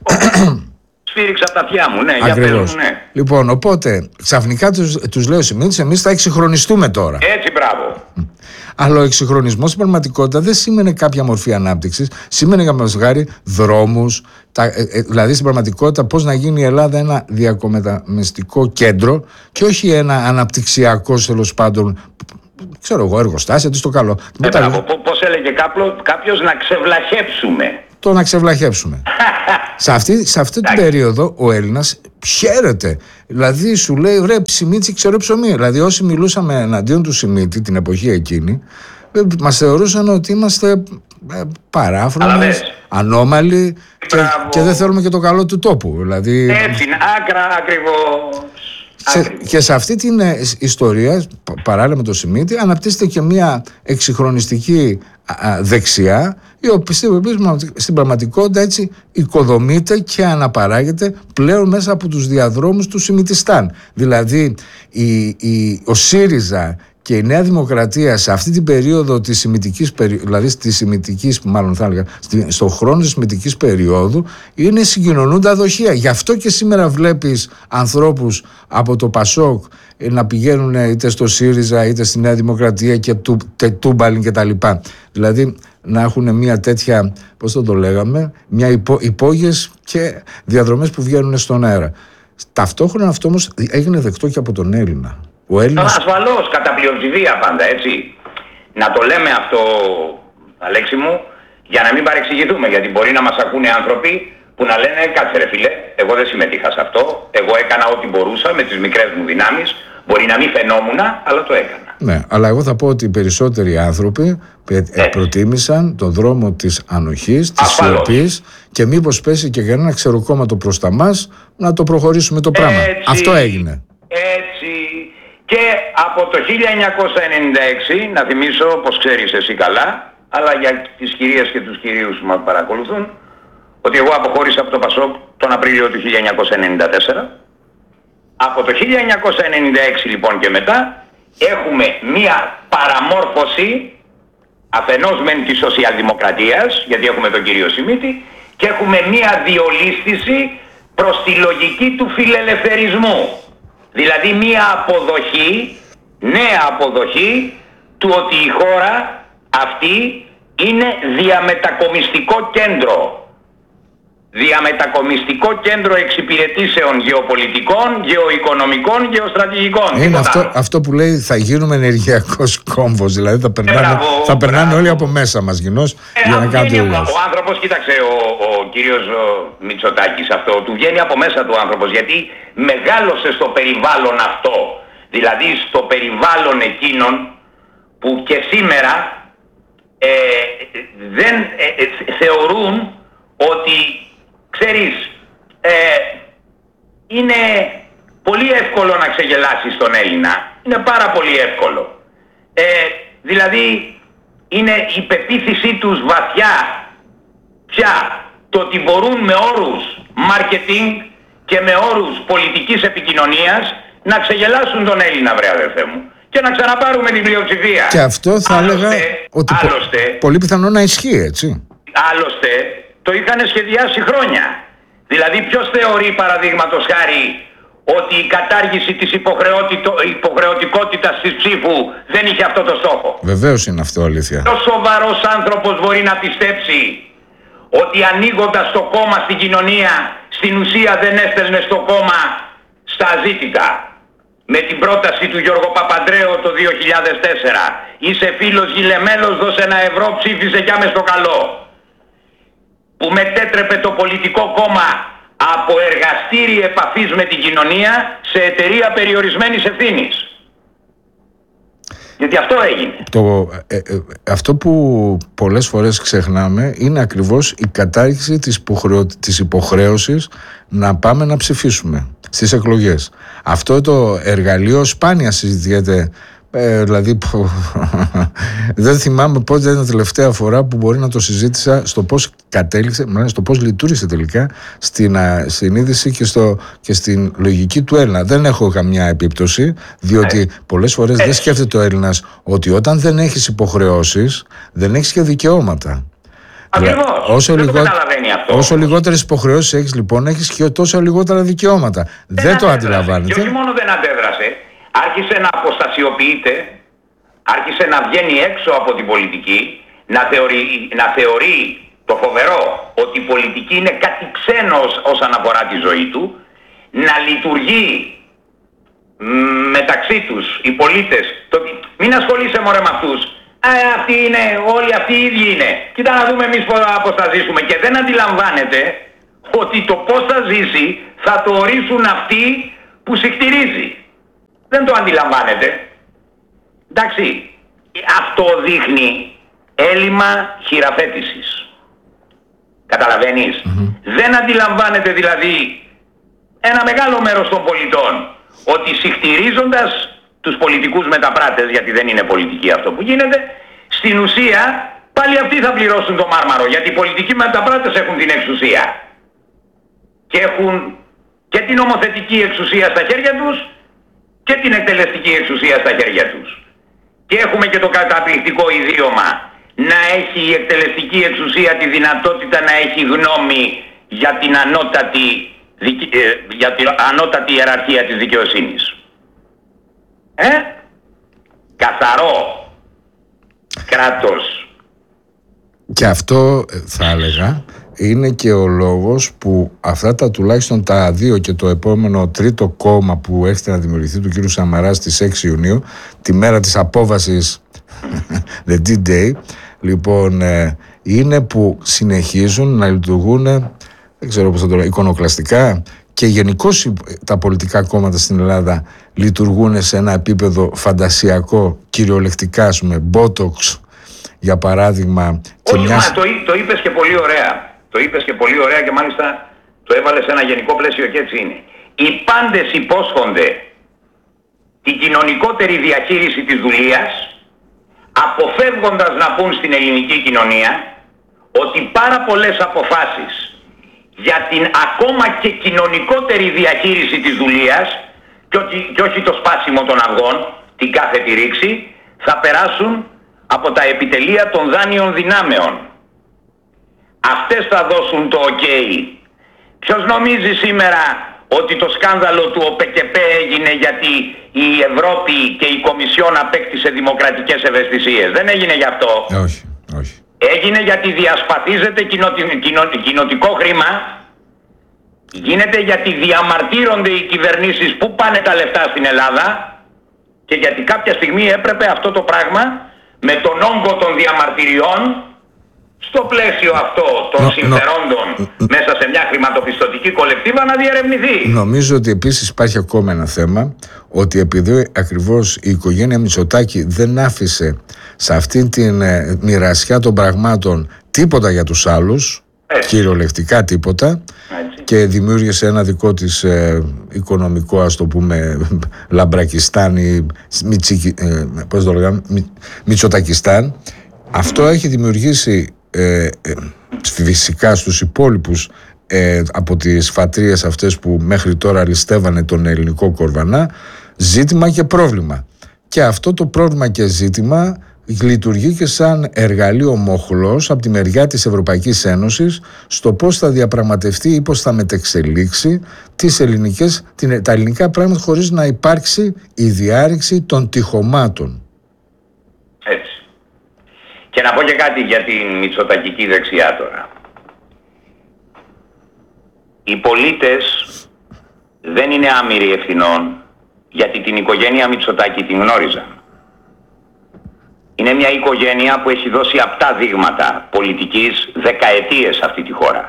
Σφύριξα από τα αυτιά μου, ναι. Ακριβώς. Για ναι. Λοιπόν, οπότε ξαφνικά τους, τους λέω Σιμίτης, εμείς θα εξυγχρονιστούμε τώρα. Έτσι, μπράβο. Αλλά ο εξυγχρονισμός στην πραγματικότητα δεν σήμαινε κάποια μορφή ανάπτυξης. Σήμαινε, για παράδειγμα, δρόμους. Τα, ε, ε, δηλαδή στην πραγματικότητα πώς να γίνει η Ελλάδα ένα διακομεταμεστικό κέντρο και όχι ένα αναπτυξιακό, τέλος πάντων, ξέρω εγώ, εργοστάσια, τι στο καλό. Ε, μπράβο, πώς έλεγε κάποιος, να ξεβλαχέψουμε. Το να ξεβλαχέψουμε. σε, αυτή, σε αυτή την περίοδο ο Έλληνας χαίρεται. Δηλαδή σου λέει, ρε Σιμίτη, ξέρω ψωμί. Δηλαδή όσοι μιλούσαμε εναντίον του Σιμίτη την εποχή εκείνη, μας θεωρούσαν ότι είμαστε ε, παράφρονες, ανώμαλοι και, και δεν θέλουμε και το καλό του τόπου. Δηλαδή, έτσι, άκρα ακριβώς. Σε, και σε αυτή την ε, ιστορία, παράλληλα με το Σιμίτη, αναπτύσσεται και μια εξυγχρονιστική α, δεξιά, η οποία στην πραγματικότητα έτσι οικοδομείται και αναπαράγεται πλέον μέσα από τους διαδρόμους του Σιμιτιστάν. Δηλαδή η, η, ο ΣΥΡΙΖΑ και η Νέα Δημοκρατία σε αυτή την περίοδο της Σιμιτικής, δηλαδή της Σιμιτικής, μάλλον θα έλεγα, στον χρόνο της Σιμιτικής περίοδου, είναι συγκοινωνούντα δοχεία. Γι' αυτό και σήμερα βλέπεις ανθρώπους από το Πασόκ να πηγαίνουν είτε στο ΣΥΡΙΖΑ είτε στη Νέα Δημοκρατία και του, τούμπαλιν και τα λοιπά. Δηλαδή να έχουν μια τέτοια, πώς θα το λέγαμε, μια υπό, υπόγειες και διαδρομές που βγαίνουν στον αέρα. Ταυτόχρονα αυτό όμως έγινε δεκτό και από τον Έλληνα. Ο Έλληνας... Ασφαλώς, κατά πλειοψηφία πάντα, έτσι. Να το λέμε αυτό, Αλέξη μου, για να μην παρεξηγηθούμε, γιατί μπορεί να μας ακούνε άνθρωποι που να λένε, κάτσε ρε φίλε, εγώ δεν συμμετείχα σε αυτό, εγώ έκανα ό,τι μπορούσα με τις μικρές μου δυνάμεις, μπορεί να μην φαινόμουν, αλλά το έκανα. Ναι, αλλά εγώ θα πω ότι οι περισσότεροι άνθρωποι ε, προτίμησαν τον δρόμο της ανοχής, της σιωπής και μήπως πέσει και κανένα ξεροκόμματο προς τα μας να το προχωρήσουμε το πράγμα. Έτσι, αυτό έγινε. Έτσι. Και από το χίλια εννιακόσια ενενήντα έξι, να θυμίσω, πως ξέρεις εσύ καλά, αλλά για τις κυρίες και τους κυρίους που μας παρακολουθούν, ότι εγώ αποχώρησα από το Πασόκ τον Απρίλιο του χίλια εννιακόσια ενενήντα τέσσερα. Από το χίλια εννιακόσια ενενήντα έξι λοιπόν και μετά έχουμε μία παραμόρφωση αφενός μεν της σοσιαλδημοκρατίας, γιατί έχουμε τον κύριο Σιμίτη, και έχουμε μία διολίσθηση προς τη λογική του φιλελευθερισμού. Δηλαδή μία αποδοχή, νέα αποδοχή του ότι η χώρα αυτή είναι διαμετακομιστικό κέντρο. Διαμετακομιστικό κέντρο εξυπηρετήσεων γεωπολιτικών, γεωοικονομικών, γεωστρατηγικών. Είναι αυτό, αυτό που λέει θα γίνουμε ενεργειακός κόμβος, δηλαδή θα περνάνε, μπράβο, θα περνάνε μπράβο. όλοι από μέσα μας γινώς ε, για να κάνουν το Ο, ο άνθρωπος, κοίταξε, ο, ο κύριος Μητσοτάκης αυτό, του βγαίνει από μέσα του άνθρωπος, γιατί μεγάλωσε στο περιβάλλον αυτό, δηλαδή στο περιβάλλον εκείνων που και σήμερα ε, δεν ε, ε, θεωρούν ότι, ξέρεις, ε, είναι πολύ εύκολο να ξεγελάσεις τον Έλληνα. Είναι πάρα πολύ εύκολο. Ε, δηλαδή, είναι η πεποίθησή τους βαθιά πια το ότι μπορούν με όρους marketing και με όρους πολιτικής επικοινωνίας να ξεγελάσουν τον Έλληνα, βρε αδερφέ μου, και να ξαναπάρουμε την πλειοψηφία. Και αυτό θα άλλωστε, έλεγα ότι άλλωστε, πο- πολύ πιθανό να ισχύει, έτσι. Άλλωστε, το είχαν σχεδιάσει χρόνια. Δηλαδή ποιος θεωρεί, παραδείγματος χάρη, ότι η κατάργηση της υποχρεωτικότητας της ψήφου δεν είχε αυτό το στόχο? Βεβαίως είναι αυτό αλήθεια. Ποιος σοβαρός άνθρωπος μπορεί να πιστέψει ότι ανοίγοντας το κόμμα στην κοινωνία, στην ουσία δεν έστελνε στο κόμμα στα αζήτητα? με την πρόταση του Γιώργου Παπαντρέου το δύο χιλιάδες τέσσερα. Είσαι φίλος γιλεμέλος, δώσε ένα ευρώ, ψήφισε κι άμε στο καλό. Που μετέτρεπε το πολιτικό κόμμα από εργαστήρι επαφής με την κοινωνία σε εταιρεία περιορισμένης ευθύνης. Γιατί αυτό έγινε. Το, ε, ε, αυτό που πολλές φορές ξεχνάμε είναι ακριβώς η κατάργηση της, υποχρεω, της υποχρέωσης να πάμε να ψηφίσουμε στις εκλογές. Αυτό το εργαλείο σπάνια συζητιέται. Ε, δηλαδή δεν θυμάμαι πότε ήταν η τελευταία φορά που μπορεί να το συζήτησα στο πώς κατέληξε, στο πώς λειτουργήσε τελικά στην συνείδηση και, στο, και στην λογική του Έλληνα. Δεν έχω καμιά επίπτωση, διότι πολλές φορές δεν σκέφτεται ο Έλληνας ότι όταν δεν έχεις υποχρεώσεις δεν έχεις και δικαιώματα. Ακριβώς. Όσο, δεν λιγό... αυτό. όσο λιγότερες υποχρεώσεις έχεις, λοιπόν, έχεις και τόσο λιγότερα δικαιώματα. Δεν, δεν το αντιλαμβάνεται. Και όχι μόνο δεν αντέδρασε, άρχισε να αποστασιοποιείται, άρχισε να βγαίνει έξω από την πολιτική, να θεωρεί, να θεωρεί το φοβερό ότι η πολιτική είναι κάτι ξένο όσον αφορά τη ζωή του, να λειτουργεί μεταξύ τους οι πολίτες. Το, μην ασχολείσαι μωρέ με αυτούς. Α, αυτοί είναι, όλοι αυτοί οι ίδιοι είναι. Κοίτα να δούμε εμείς πώς θα ζήσουμε. Και δεν αντιλαμβάνεται ότι το πώς θα ζήσει θα το ορίσουν αυτοί που συχτηρίζει. Δεν το αντιλαμβάνεται. Εντάξει, αυτό δείχνει έλλειμμα χειραφέτησης. Καταλαβαίνεις. Mm-hmm. Δεν αντιλαμβάνεται δηλαδή ένα μεγάλο μέρος των πολιτών ότι συχτηρίζοντας τους πολιτικούς μεταπράτες, γιατί δεν είναι πολιτική αυτό που γίνεται, στην ουσία πάλι αυτοί θα πληρώσουν το μάρμαρο, γιατί οι πολιτικοί μεταπράτες έχουν την εξουσία και έχουν και την νομοθετική εξουσία στα χέρια τους και την εκτελεστική εξουσία στα χέρια τους. Και έχουμε και το καταπληκτικό ιδίωμα να έχει η εκτελεστική εξουσία τη δυνατότητα να έχει γνώμη για την ανώτατη, για την ανώτατη ιεραρχία της δικαιοσύνης. Ε? Καθαρό κράτος. Και αυτό θα έλεγα είναι και ο λόγος που αυτά τα τουλάχιστον τα δύο και το επόμενο τρίτο κόμμα που έχετε να δημιουργηθεί του κ. Σαμαρά στις έξι Ιουνίου, τη μέρα της απόβασης, the D-Day, λοιπόν, είναι που συνεχίζουν να λειτουργούν, δεν ξέρω πώς θα το λέω, εικονοκλαστικά, και γενικώς τα πολιτικά κόμματα στην Ελλάδα λειτουργούν σε ένα επίπεδο φαντασιακό, κυριολεκτικά, ας πούμε, Botox, για παράδειγμα. Όχι, μιας... μα, το, το είπες και πολύ ωραία. Το είπες και πολύ ωραία και μάλιστα το έβαλες σε ένα γενικό πλαίσιο και έτσι είναι. Οι πάντες υπόσχονται την κοινωνικότερη διαχείριση της δουλείας, αποφεύγοντας να πούν στην ελληνική κοινωνία ότι πάρα πολλές αποφάσεις για την ακόμα και κοινωνικότερη διαχείριση της δουλείας και όχι, και όχι το σπάσιμο των αυγών, την κάθετη ρήξη, θα περάσουν από τα επιτελεία των δάνειων δυνάμεων. Αυτές θα δώσουν το ok. Ποιος νομίζει σήμερα ότι το σκάνδαλο του ΟΠΕΚΕΠ έγινε γιατί η Ευρώπη και η Κομισιόν απέκτησε δημοκρατικές ευαισθησίες? Δεν έγινε γι' αυτό. Όχι, όχι. Έγινε γιατί διασπαθίζεται κοινο, κοινο, κοινοτικό χρήμα, γίνεται γιατί διαμαρτύρονται οι κυβερνήσεις που πάνε τα λεφτά στην Ελλάδα και γιατί κάποια στιγμή έπρεπε αυτό το πράγμα με τον όγκο των διαμαρτυριών στο πλαίσιο αυτό των νο, συμφερόντων νο, μέσα σε μια χρηματοπιστωτική κολεκτίβα να διερευνηθεί. Νομίζω ότι επίσης υπάρχει ακόμα ένα θέμα, ότι επειδή ακριβώς η οικογένεια Μητσοτάκη δεν άφησε σε αυτήν την ε, μοιρασιά των πραγμάτων τίποτα για τους άλλους, έτσι, κυριολεκτικά τίποτα, έτσι, και δημιούργησε ένα δικό της ε, οικονομικό, ας το πούμε, Λαμπρακιστάν ή Μιτσικι, ε, πώς το λέγαμε, Μι, Μητσοτακιστάν. Αυτό έχει δημιουργήσει ε, ε, φυσικά στους υπόλοιπους ε, από τις φατρίες αυτές που μέχρι τώρα ληστεύανε τον ελληνικό κορβανά ζήτημα και πρόβλημα. Και αυτό το πρόβλημα και ζήτημα λειτουργεί και σαν εργαλείο μοχλός από τη μεριά της Ευρωπαϊκής Ένωσης στο πώς θα διαπραγματευτεί ή πώς θα μετεξελίξει τις ελληνικές, την, τα ελληνικά πράγματα χωρίς να υπάρξει η διάρρηξη των τυχωμάτων. Έτσι. Και να πω και κάτι για την μητσοτακική δεξιά τώρα. Οι πολίτες δεν είναι άμυροι ευθυνών γιατί την οικογένεια Μητσοτάκη την γνώριζαν. Είναι μια οικογένεια που έχει δώσει απτά δείγματα πολιτικής δεκαετίες σε αυτή τη χώρα.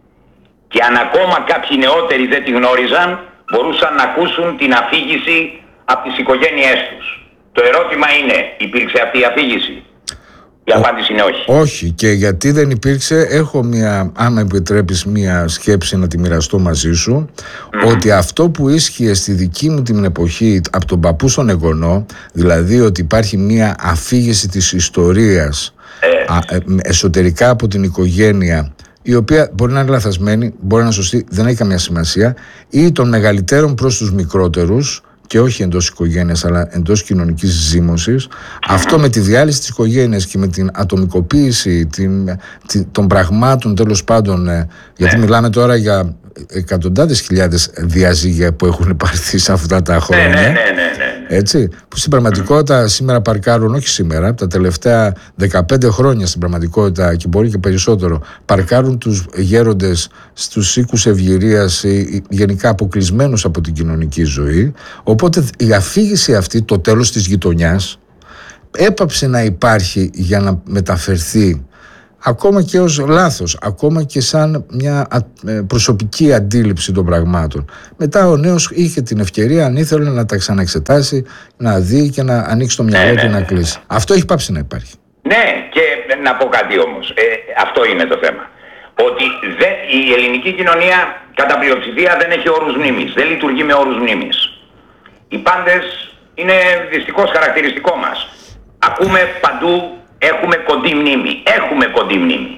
Και αν ακόμα κάποιοι νεότεροι δεν τη γνώριζαν, μπορούσαν να ακούσουν την αφήγηση από τις οικογένειές τους. Το ερώτημα είναι, υπήρξε αυτή η αφήγηση? Η απάντηση είναι όχι. Όχι, και γιατί δεν υπήρξε, έχω μια, αν με επιτρέπεις, μια σκέψη να τη μοιραστώ μαζί σου, mm. ότι αυτό που ίσχυε στη δική μου την εποχή από τον παππού στον εγγονό, δηλαδή ότι υπάρχει μια αφήγηση της ιστορίας ε. α, ε, εσωτερικά από την οικογένεια, η οποία μπορεί να είναι λαθασμένη, μπορεί να είναι σωστή, δεν έχει καμία σημασία, ή των μεγαλύτερων προς τους μικρότερους, και όχι εντός οικογένειας αλλά εντός κοινωνικής ζήμωσης, αυτό με τη διάλυση της οικογένειας και με την ατομικοποίηση την, την, των πραγμάτων, τέλος πάντων, ε, γιατί ναι. μιλάμε τώρα για εκατοντάδες χιλιάδες διαζύγια που έχουν πάρθει σε αυτά τα χρόνια, ναι, ναι, ναι, ναι, ναι. έτσι, που στην πραγματικότητα σήμερα παρκάρουν, όχι σήμερα, τα τελευταία δεκαπέντε χρόνια στην πραγματικότητα και μπορεί και περισσότερο, παρκάρουν τους γέροντες στους οίκους ευγυρίας, γενικά αποκλεισμένους από την κοινωνική ζωή. Οπότε η αφήγηση αυτή, το τέλος της γειτονιάς, έπαψε να υπάρχει για να μεταφερθεί ακόμα και ως λάθος, ακόμα και σαν μια προσωπική αντίληψη των πραγμάτων. Μετά ο νέος είχε την ευκαιρία, αν ήθελε, να τα ξαναεξετάσει, να δει και να ανοίξει το μυαλό του, να κλείσει. Αυτό έχει πάψει να υπάρχει. Ναι, και να πω κάτι όμως. Ε, αυτό είναι το θέμα. Ότι δε, η ελληνική κοινωνία κατά πλειοψηφία δεν έχει όρους μνήμης. Δεν λειτουργεί με όρους μνήμης. Οι πάντες είναι δυστυχώς χαρακτηριστικό μας. Ακούμε παντού, έχουμε κοντή μνήμη. Έχουμε κοντή μνήμη.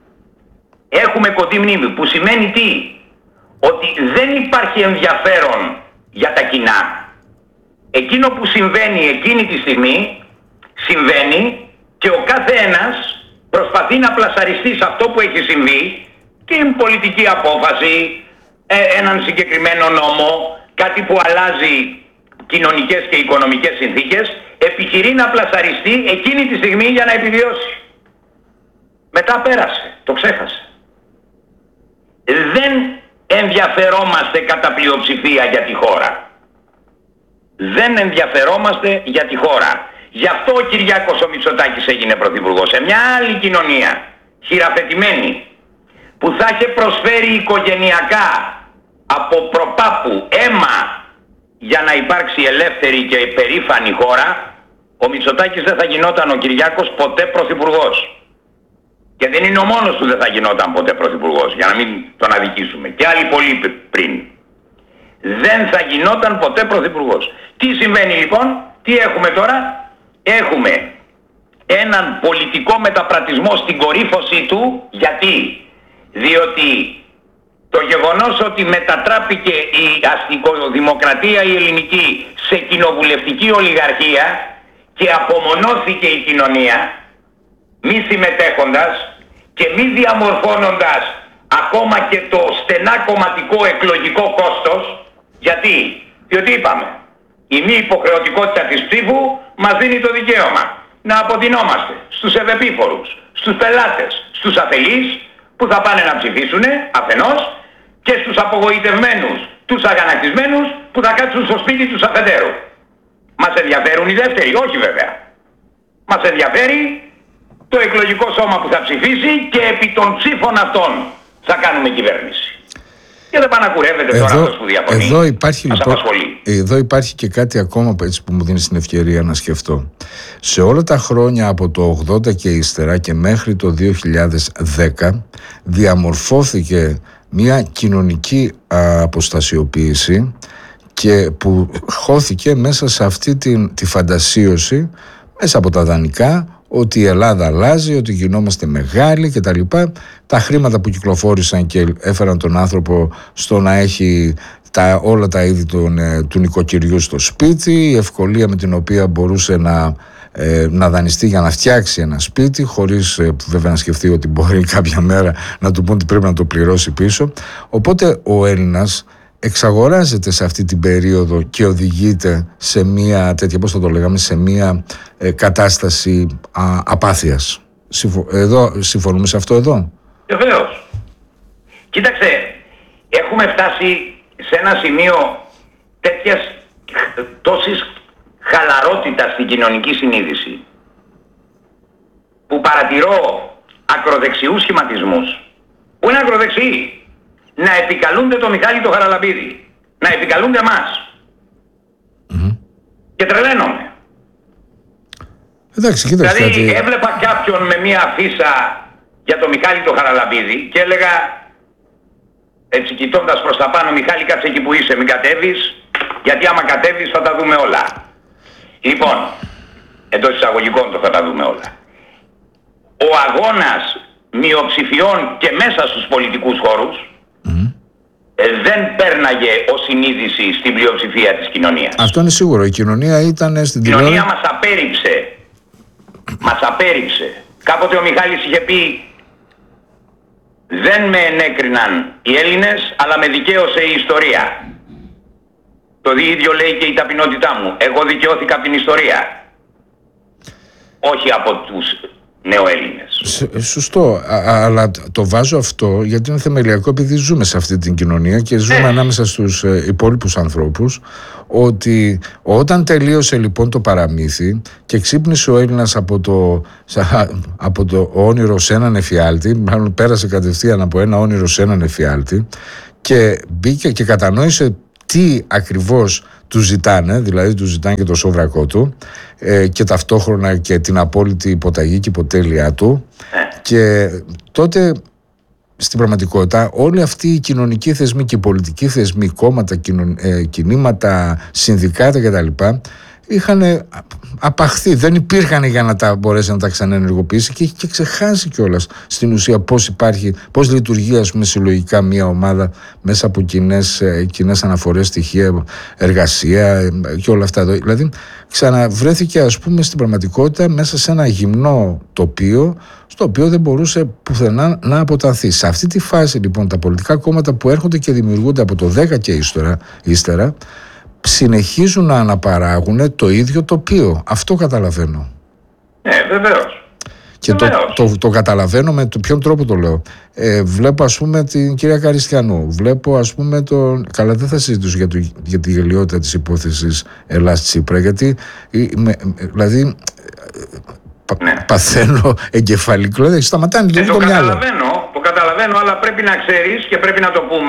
Έχουμε κοντή μνήμη, που σημαίνει τι? Ότι δεν υπάρχει ενδιαφέρον για τα κοινά. Εκείνο που συμβαίνει εκείνη τη στιγμή, συμβαίνει και ο κάθε ένας προσπαθεί να πλασαριστεί σε αυτό που έχει συμβεί, την πολιτική απόφαση, ε, έναν συγκεκριμένο νόμο, κάτι που αλλάζει κοινωνικές και οικονομικές συνθήκες, επιχειρεί να πλασαριστεί εκείνη τη στιγμή για να επιβιώσει. Μετά πέρασε, το ξέχασε. Δεν ενδιαφερόμαστε κατά πλειοψηφία για τη χώρα. Δεν ενδιαφερόμαστε για τη χώρα. Γι' αυτό ο Κυριάκος ο Μητσοτάκης έγινε πρωθυπουργός. Σε μια άλλη κοινωνία, χειραφετημένη, που θα είχε προσφέρει οικογενειακά από προπάπου αίμα για να υπάρξει ελεύθερη και περήφανη χώρα, ο Μητσοτάκης δεν θα γινόταν ο Κυριάκος ποτέ πρωθυπουργός. Και δεν είναι ο μόνος που δεν θα γινόταν ποτέ πρωθυπουργός, για να μην τον αδικήσουμε. Και άλλοι πολλοί πριν. Δεν θα γινόταν ποτέ πρωθυπουργός. Τι συμβαίνει λοιπόν? Τι έχουμε τώρα? Έχουμε έναν πολιτικό μεταπρατισμό στην κορύφωσή του. Γιατί? Διότι το γεγονός ότι μετατράπηκε η αστικοδημοκρατία η ελληνική σε κοινοβουλευτική ολιγαρχία και απομονώθηκε η κοινωνία, μη συμμετέχοντας και μη διαμορφώνοντας ακόμα και το στενά κομματικό εκλογικό κόστος. Γιατί? Διότι είπαμε, η μη υποχρεωτικότητα της ψήφου μας δίνει το δικαίωμα να αποτεινόμαστε στους ευεπίφορους, στους πελάτες, στους αφελείς που θα πάνε να ψηφίσουν αφενός, και στους απογοητευμένους, τους αγανακτισμένους που θα κάτσουν στο σπίτι τους αφεντέρου. Μας ενδιαφέρουν οι δεύτεροι? Όχι βέβαια. Μας ενδιαφέρει το εκλογικό σώμα που θα ψηφίσει και επί των ψήφων αυτών θα κάνουμε κυβέρνηση. Και δεν πανακουρεύεται τώρα αυτός που διαφωνεί. Εδώ υπάρχει, λοιπόν, εδώ υπάρχει και κάτι ακόμα έτσι που μου δίνει την ευκαιρία να σκεφτώ. Σε όλα τα χρόνια από το ογδόντα και ύστερα και μέχρι το δύο χιλιάδες δέκα διαμορφώθηκε μια κοινωνική α, αποστασιοποίηση και που χώθηκε μέσα σε αυτή την, τη φαντασίωση, μέσα από τα δανεικά, ότι η Ελλάδα αλλάζει, ότι γινόμαστε μεγάλοι και τα λοιπά. Τα χρήματα που κυκλοφόρησαν και έφεραν τον άνθρωπο στο να έχει τα, όλα τα είδη των, του νοικοκυριού στο σπίτι, η ευκολία με την οποία μπορούσε να, ε, να δανειστεί για να φτιάξει ένα σπίτι, χωρίς ε, βέβαια να σκεφτεί ότι μπορεί κάποια μέρα να του πούν ότι πρέπει να το πληρώσει πίσω. Οπότε ο Έλληνας εξαγοράζεται σε αυτή την περίοδο και οδηγείται σε μια τέτοια, πώς θα το λέγαμε, σε μια ε, κατάσταση α, απάθειας. Συμφω... Εδώ, συμφωνούμε σε αυτό εδώ? Βεβαίως. Κοίταξε, έχουμε φτάσει σε ένα σημείο τέτοιας τόσης χαλαρότητα στην κοινωνική συνείδηση, που παρατηρώ ακροδεξιούς σχηματισμούς, που είναι ακροδεξιοί, να επικαλούνται τον Μιχάλη τον Χαραλαμπίδη, να επικαλούνται εμάς. Mm-hmm. Και τρελαίνομαι. Εντάξει, κοίταξε, δηλαδή κάτι... έβλεπα κάποιον με μία αφίσα για τον Μιχάλη τον Χαραλαμπίδη και έλεγα, έτσι κοιτώντας προς τα πάνω, Μιχάλη, κάτσε εκεί που είσαι, μην κατέβεις, γιατί άμα κατέβεις θα τα δούμε όλα. Λοιπόν, εντός εισαγωγικών το θα τα δούμε όλα. Ο αγώνας μειοψηφιών και μέσα στους πολιτικούς χώρους mm. ε, δεν πέρναγε ως συνείδηση στην πλειοψηφία της κοινωνίας. Αυτό είναι σίγουρο. Η κοινωνία ήταν στην Η κοινωνία μας απέρριψε. Μας απέρριψε. Κάποτε ο Μιχάλης είχε πει, δεν με ενέκριναν οι Έλληνες, αλλά με δικαίωσε η ιστορία. Το ίδιο λέει και η ταπεινότητά μου. Εγώ δικαιώθηκα από την ιστορία, όχι από τους νεοέλληνες. Σωστό, Α, αλλά το βάζω αυτό γιατί είναι θεμελιακό, επειδή ζούμε σε αυτή την κοινωνία και ζούμε ε. ανάμεσα στους ε, υπόλοιπους ανθρώπους, ότι όταν τελείωσε λοιπόν το παραμύθι και ξύπνησε ο Έλληνας από το, από το όνειρο σε έναν εφιάλτη, μάλλον πέρασε κατευθείαν από ένα όνειρο σε έναν εφιάλτη και μπήκε και κατανόησε τι ακριβώς του ζητάνε, δηλαδή του ζητάνε και το σόβρακό του ε, και ταυτόχρονα και την απόλυτη υποταγή και υποτέλειά του, και τότε στην πραγματικότητα όλοι αυτοί οι κοινωνικοί θεσμοί και οι πολιτικοί θεσμοί, κόμματα, κοινων, ε, κινήματα, συνδικάτα κτλ. Είχαν απαχθεί, δεν υπήρχαν για να τα μπορέσει να τα ξαναενεργοποιήσει και έχει και ξεχάσει κιόλας στην ουσία πώς υπάρχει, πώς λειτουργεί, ας πούμε, συλλογικά μια ομάδα μέσα από κοινές, κοινές αναφορές, στοιχεία, εργασία και όλα αυτά. Δηλαδή ξαναβρέθηκε, ας πούμε, στην πραγματικότητα μέσα σε ένα γυμνό τοπίο, στο οποίο δεν μπορούσε πουθενά να αποτανθεί. Σε αυτή τη φάση λοιπόν τα πολιτικά κόμματα που έρχονται και δημιουργούνται από το δέκα και ύστερα, ύστερα συνεχίζουν να αναπαράγουν το ίδιο τοπίο. Αυτό καταλαβαίνω. Ναι, βεβαίως. Και το, το, το καταλαβαίνω με το ποιον τρόπο το λέω. Ε, βλέπω, ας πούμε, την κυρία Καριστιανού. Βλέπω, ας πούμε, τον... Καλά, δεν θα συζητήσω για, το, για τη γελιότητα της υπόθεσης Ελλάς Τσίπρα, γιατί με, δηλαδή πα, ναι. παθαίνω εγκεφαλικό. Δηλαδή σταματάνε λίγο το, το μυαλό. Καταλαβαίνω, το καταλαβαίνω, αλλά πρέπει να ξέρεις και πρέπει να το πούμε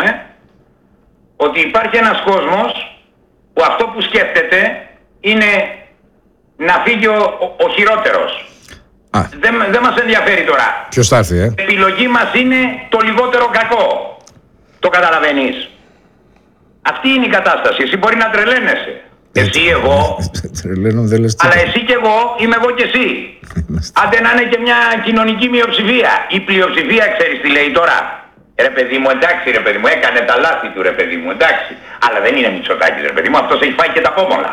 ότι υπάρχει ένας κόσμος που αυτό που σκέφτεται είναι να φύγει ο, ο, ο χειρότερος. Δεν, δεν μας ενδιαφέρει τώρα. Ποιος θα έρθει, ε? Η επιλογή μας είναι το λιγότερο κακό. Το καταλαβαίνεις. Αυτή είναι η κατάσταση. Εσύ μπορεί να τρελαίνεσαι. Εσύ, εγώ. Τρελαίνω, δεν λες. Αλλά εσύ και εγώ, είμαι εγώ και εσύ. Άντε να είναι και μια κοινωνική μειοψηφία. Η πλειοψηφία, ξέρεις τι λέει τώρα? Ρε παιδί μου, εντάξει ρε παιδί μου, έκανε τα λάθη του ρε παιδί μου, εντάξει. Αλλά δεν είναι Μητσοτάκης ρε παιδί μου, αυτός έχει φάει και τα πόμολα.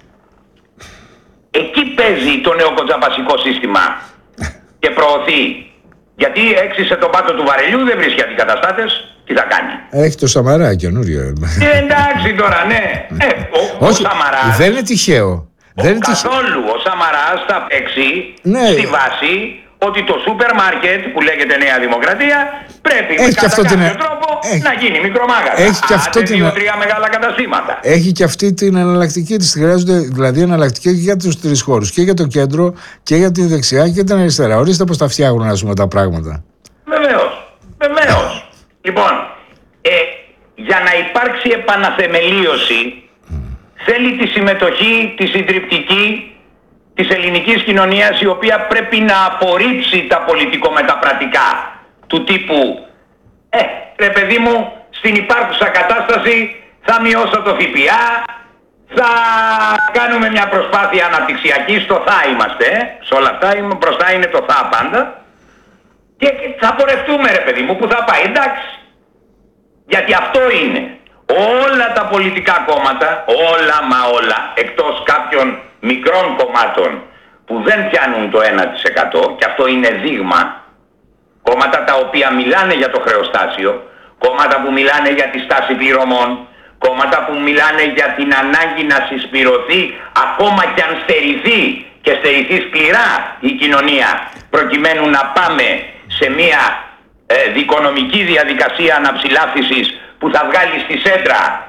Εκεί παίζει το νεοκοτζαπασικό σύστημα και προωθεί. Γιατί έξισε τον πάτο του βαρελιού, δεν βρίσκει αντικαταστάτες, τι θα κάνει? Έχει το Σαμαρά καινούριο. Ε, εντάξει τώρα, ναι. Ε, ο, Όχι, ο Σαμαράς, δεν είναι τυχαίο. Ο, δεν είναι καθόλου, τυχαίο. Ο Σαμαράς θα παίξει ναι. στη βάση ότι το σούπερ μάρκετ που λέγεται Νέα Δημοκρατία πρέπει έχει κατά κάποιο την... τρόπο έχει... να γίνει μικρομάγαζα. Έχει και αυτό την... δύο-τρία μεγάλα καταστήματα. Έχει και αυτή την εναλλακτική της. Χρειάζονται δηλαδή εναλλακτική για τους τρεις χώρους. Και για το κέντρο και για τη δεξιά και την αριστερά. Ορίστε πώς τα φτιάχνουν, ας πούμε, τα πράγματα. Βεβαίως. Βεβαίως. Λοιπόν, ε, για να υπάρξει επαναθεμελίωση mm. θέλει τη συμμετοχή, τη συντριπτική της ελληνικής κοινωνίας, η οποία πρέπει να απορρίψει τα πολιτικομεταπρατικά του τύπου ε, ρε παιδί μου, στην υπάρχουσα κατάσταση θα μειώσω το ΦΠΑ, θα κάνουμε μια προσπάθεια αναπτυξιακή, στο θα είμαστε, ε. σε όλα αυτά μπροστά είναι το θα πάντα, και θα πορευτούμε ρε παιδί μου που θα πάει, εντάξει. Γιατί αυτό είναι. Όλα τα πολιτικά κόμματα, όλα μα όλα, εκτός κάποιων μικρών κομμάτων που δεν πιάνουν το ένα τοις εκατό, και αυτό είναι δείγμα, κόμματα τα οποία μιλάνε για το χρεοστάσιο, κόμματα που μιλάνε για τη στάση πληρωμών, κόμματα που μιλάνε για την ανάγκη να συσπηρωθεί ακόμα και αν στερηθεί και στερηθεί σκληρά η κοινωνία, προκειμένου να πάμε σε μια ε, δικονομική διαδικασία αναψηλάφισης που θα βγάλει στη σέντρα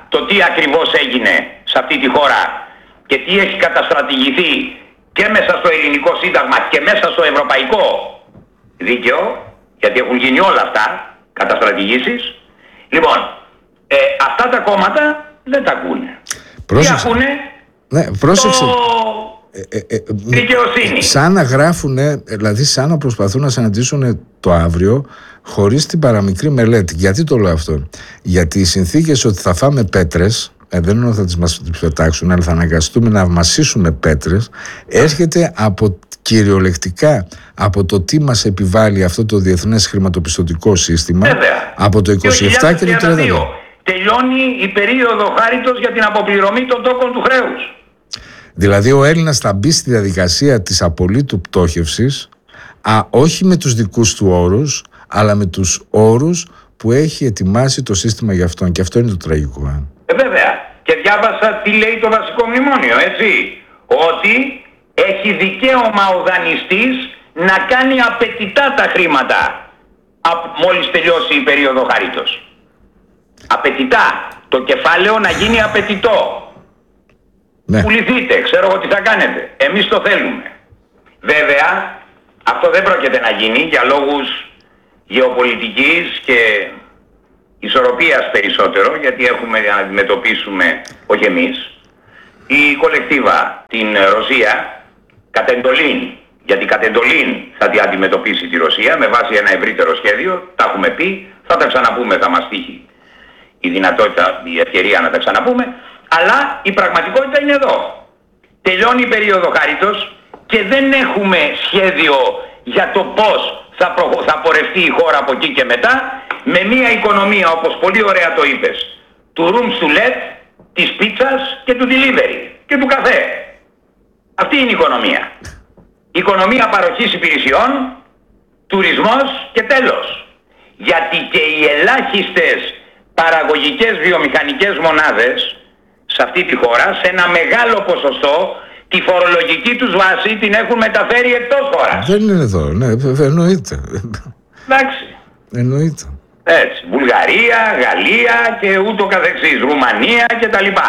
το τι ακριβώς έγινε σε αυτή τη χώρα και τι έχει καταστρατηγηθεί και μέσα στο ελληνικό σύνταγμα και μέσα στο ευρωπαϊκό δίκαιο, γιατί έχουν γίνει όλα αυτά, καταστρατηγήσεις. Λοιπόν, ε, αυτά τα κόμματα δεν τα ακούνε. Πρόσεξε. Τι ακούνε? Ναι, πρόσεξε. Το... Ε, ε, ε, δικαιοσύνη. Σαν να γράφουνε, δηλαδή σαν να προσπαθούν να συναντήσουν το αύριο χωρίς την παραμικρή μελέτη. Γιατί το λέω αυτό? Γιατί οι συνθήκες ότι θα φάμε πέτρες, ε, δεν είναι ότι θα τις μας πετάξουν, αλλά θα αναγκαστούμε να μασίσουμε πέτρες, έρχεται από κυριολεκτικά από το τι μας επιβάλλει αυτό το διεθνές χρηματοπιστωτικό σύστημα. Βέβαια. Από το είκοσι επτά και το τριάντα δύο. Τελειώνει η περίοδο χάριτος για την αποπληρωμή των τόκων του χρέους. Δηλαδή ο Έλληνας θα μπει στη διαδικασία της απολύτου πτώχευσης, α, όχι με τους δικούς του όρους, αλλά με τους όρους που έχει ετοιμάσει το σύστημα για αυτόν. Και αυτό είναι το τραγικό. Ε, βέβαια. Και διάβασα τι λέει το βασικό μνημόνιο, έτσι. Ότι έχει δικαίωμα ο δανειστής να κάνει απαιτητά τα χρήματα μόλις τελειώσει η περίοδο χάριτος. Απαιτητά. Το κεφάλαιο να γίνει απαιτητό. Ναι. Πουληθείτε, ξέρω εγώ τι θα κάνετε. Εμείς το θέλουμε. Βέβαια, αυτό δεν πρόκειται να γίνει για λόγους γεωπολιτικής και ισορροπίας περισσότερο, γιατί έχουμε να αντιμετωπίσουμε, όχι εμείς, η κολεκτίβα την Ρωσία κατ' εντολήν, γιατί κατ' εντολήν θα την αντιμετωπίσει τη Ρωσία με βάση ένα ευρύτερο σχέδιο, τα έχουμε πει, θα τα ξαναπούμε, θα μας τύχει η δυνατότητα, η ευκαιρία να τα ξαναπούμε, αλλά η πραγματικότητα είναι εδώ. Τελειώνει η περίοδο χάριτος και δεν έχουμε σχέδιο για το πώς θα, προ... θα πορευτεί η χώρα από εκεί και μετά, με μια οικονομία, όπως πολύ ωραία το είπες, του rooms to let, της πίτσας και του delivery και του καφέ. Αυτή είναι η οικονομία. Η οικονομία παροχής υπηρεσιών, τουρισμός και τέλος. Γιατί και οι ελάχιστες παραγωγικές βιομηχανικές μονάδες σε αυτή τη χώρα, σε ένα μεγάλο ποσοστό, τη φορολογική τους βάση την έχουν μεταφέρει εκτός χώρας. Δεν είναι εδώ, ναι, εννοείται. Εντάξει. Εννοείται. Έτσι, Βουλγαρία, Γαλλία και ούτω καθεξής, Ρουμανία και τα λοιπά.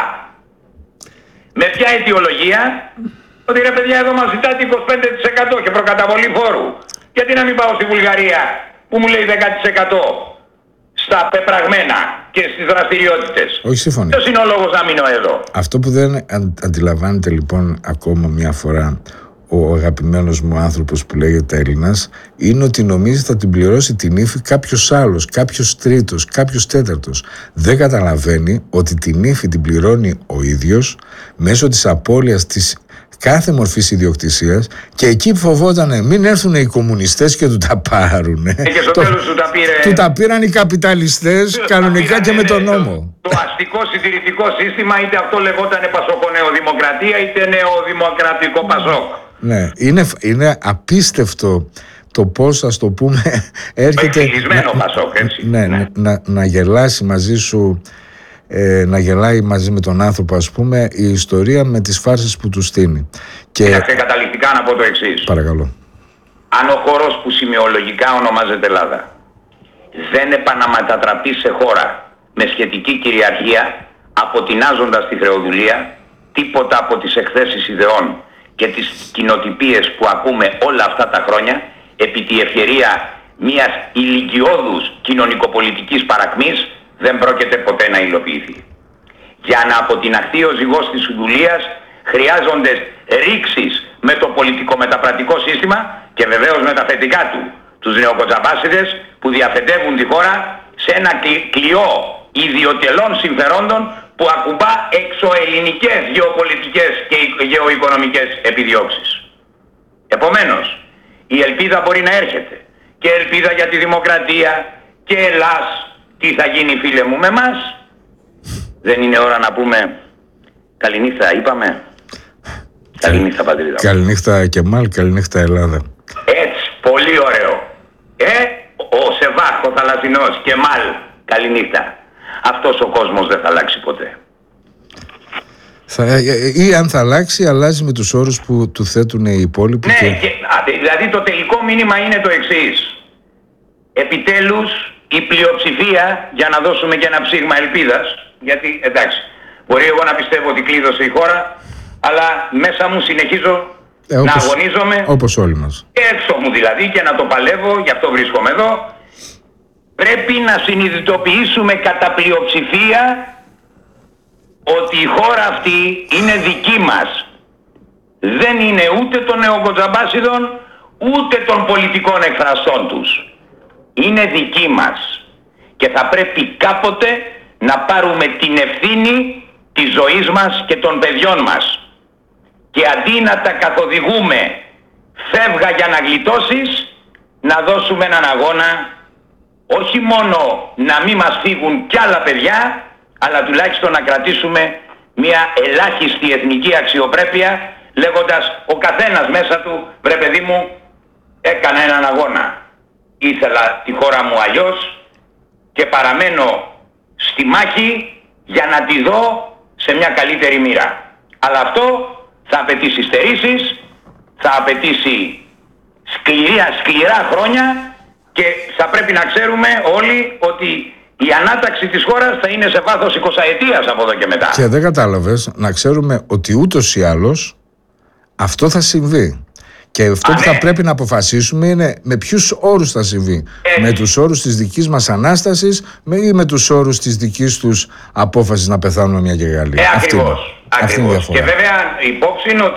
Με ποια αιτιολογία? Ότι ρε παιδιά εδώ μας ζητάτε είκοσι πέντε τοις εκατό και προκαταβολή φόρου. Γιατί να μην πάω στη Βουλγαρία που μου λέει δέκα τοις εκατό στα πεπραγμένα και στις δραστηριότητες? Όχι, σύμφωνα. Ποιος είναι ο λόγος να μείνω εδώ? Αυτό που δεν αντιλαμβάνεται λοιπόν ακόμα μια φορά ο αγαπημένος μου άνθρωπος που λέγεται Έλληνας, είναι ότι νομίζει θα την πληρώσει την ύφη κάποιος άλλος, κάποιος τρίτος, κάποιος τέταρτος. Δεν καταλαβαίνει ότι την ύφη την πληρώνει ο ίδιος μέσω της απώλειας της κάθε μορφής ιδιοκτησίας, και εκεί φοβότανε μην έρθουν οι κομμουνιστές και του τα πάρουν. Και στο το, τέλος του τα πήρε... Του τα πήραν οι καπιταλιστές κανονικά και με τον νόμο. Το, το αστικό συντηρητικό σύστημα, είτε αυτό λεγότανε Πασοκο-Νεοδημοκρατία, είτε Νεοδημοκρατικό Πασόκ. Ναι, είναι, είναι απίστευτο το πώς, ας το πούμε, έρχεται εκφυλισμένο Πασόκ, έτσι. Ναι, ναι. Να, να, να γελάσει μαζί σου, ε, να γελάει μαζί με τον άνθρωπο, ας πούμε, η ιστορία με τις φάρσες που του στείνει. Και Κοιτάξτε, καταληκτικά να πω το εξής. Παρακαλώ. Αν ο χώρος που σημειολογικά ονομάζεται Ελλάδα δεν επαναμετατραπεί σε χώρα με σχετική κυριαρχία, αποτινάζοντας τη χρεοδουλία, τίποτα από τις εκθέσεις ιδεών και τις κοινοτυπίες που ακούμε όλα αυτά τα χρόνια, επί τη ευκαιρία μιας ηλικιώδους κοινωνικοπολιτικής παρακμής, δεν πρόκειται ποτέ να υλοποιηθεί. Για να αποτιναχθεί ο ζυγός της δουλείας χρειάζονται ρήξεις με το πολιτικο-μεταπρατικό σύστημα και βεβαίως με τα θετικά του, τους νεοκοτσαμπάσιδες που διαφεντεύουν τη χώρα σε ένα κλειό ιδιωτελών συμφερόντων που ακουμπά εξωελληνικές γεωπολιτικές και γεωοικονομικές επιδιώξεις. Επομένως, η ελπίδα μπορεί να έρχεται, και ελπίδα για τη δημοκρατία και Ελλάς. Τι θα γίνει, φίλε μου, με μας? Δεν είναι ώρα να πούμε καληνύχτα, είπαμε? Καληνύχτα, πατρίδα μου. Καληνύχτα Κεμάλ, καληνύχτα Ελλάδα. Έτσι, πολύ ωραίο. Ε, ο Σεβάχ, ο θαλασσινός, Κεμάλ, καληνύχτα. Αυτός ο κόσμος δεν θα αλλάξει ποτέ. Θα, ή αν θα αλλάξει, αλλάζει με τους όρους που του θέτουν οι υπόλοιποι. Ναι, και... και, δηλαδή το τελικό μήνυμα είναι το εξής. Επιτέλους η πλειοψηφία, για να δώσουμε και ένα ψήγμα ελπίδας, γιατί εντάξει, μπορεί εγώ να πιστεύω ότι κλείδωσε η χώρα, αλλά μέσα μου συνεχίζω ε, όπως, να αγωνίζομαι. Όπως όλοι μας. Και έξω μου δηλαδή, και να το παλεύω, γι' αυτό βρίσκομαι εδώ. Πρέπει να συνειδητοποιήσουμε κατά πλειοψηφία ότι η χώρα αυτή είναι δική μας. Δεν είναι ούτε των νεοκοτζαμπάσιδων, ούτε των πολιτικών εκφραστών τους. Είναι δική μας. Και θα πρέπει κάποτε να πάρουμε την ευθύνη της ζωής μας και των παιδιών μας. Και αντί να τα καθοδηγούμε φεύγα για να γλιτώσεις, να δώσουμε έναν αγώνα όχι μόνο να μην μας φύγουν κι άλλα παιδιά, αλλά τουλάχιστον να κρατήσουμε μια ελάχιστη εθνική αξιοπρέπεια, λέγοντας ο καθένας μέσα του, βρε παιδί μου, έκανα έναν αγώνα. Ήθελα τη χώρα μου αλλιώς και παραμένω στη μάχη για να τη δω σε μια καλύτερη μοίρα. Αλλά αυτό θα απαιτήσει στερήσεις, θα απαιτήσει σκληρά, σκληρά χρόνια και θα πρέπει να ξέρουμε όλοι ότι η ανάταξη της χώρας θα είναι σε βάθος εικοσαετίας από εδώ και μετά. Και δεν κατάλαβες, να ξέρουμε ότι ούτως ή άλλως αυτό θα συμβεί. Και αυτό Α, που ναι. θα πρέπει να αποφασίσουμε είναι με ποιους όρους θα συμβεί. Έτσι. Με τους όρους της δικής μας Ανάστασης ή με τους όρους της δικής τους απόφασης να πεθάνουμε μια και Γαλλία. Ε, αυτή είναι, ακριβώς. αυτή είναι η ακριβώς. διαφορά. Και βέβαια υπόψη είναι ότι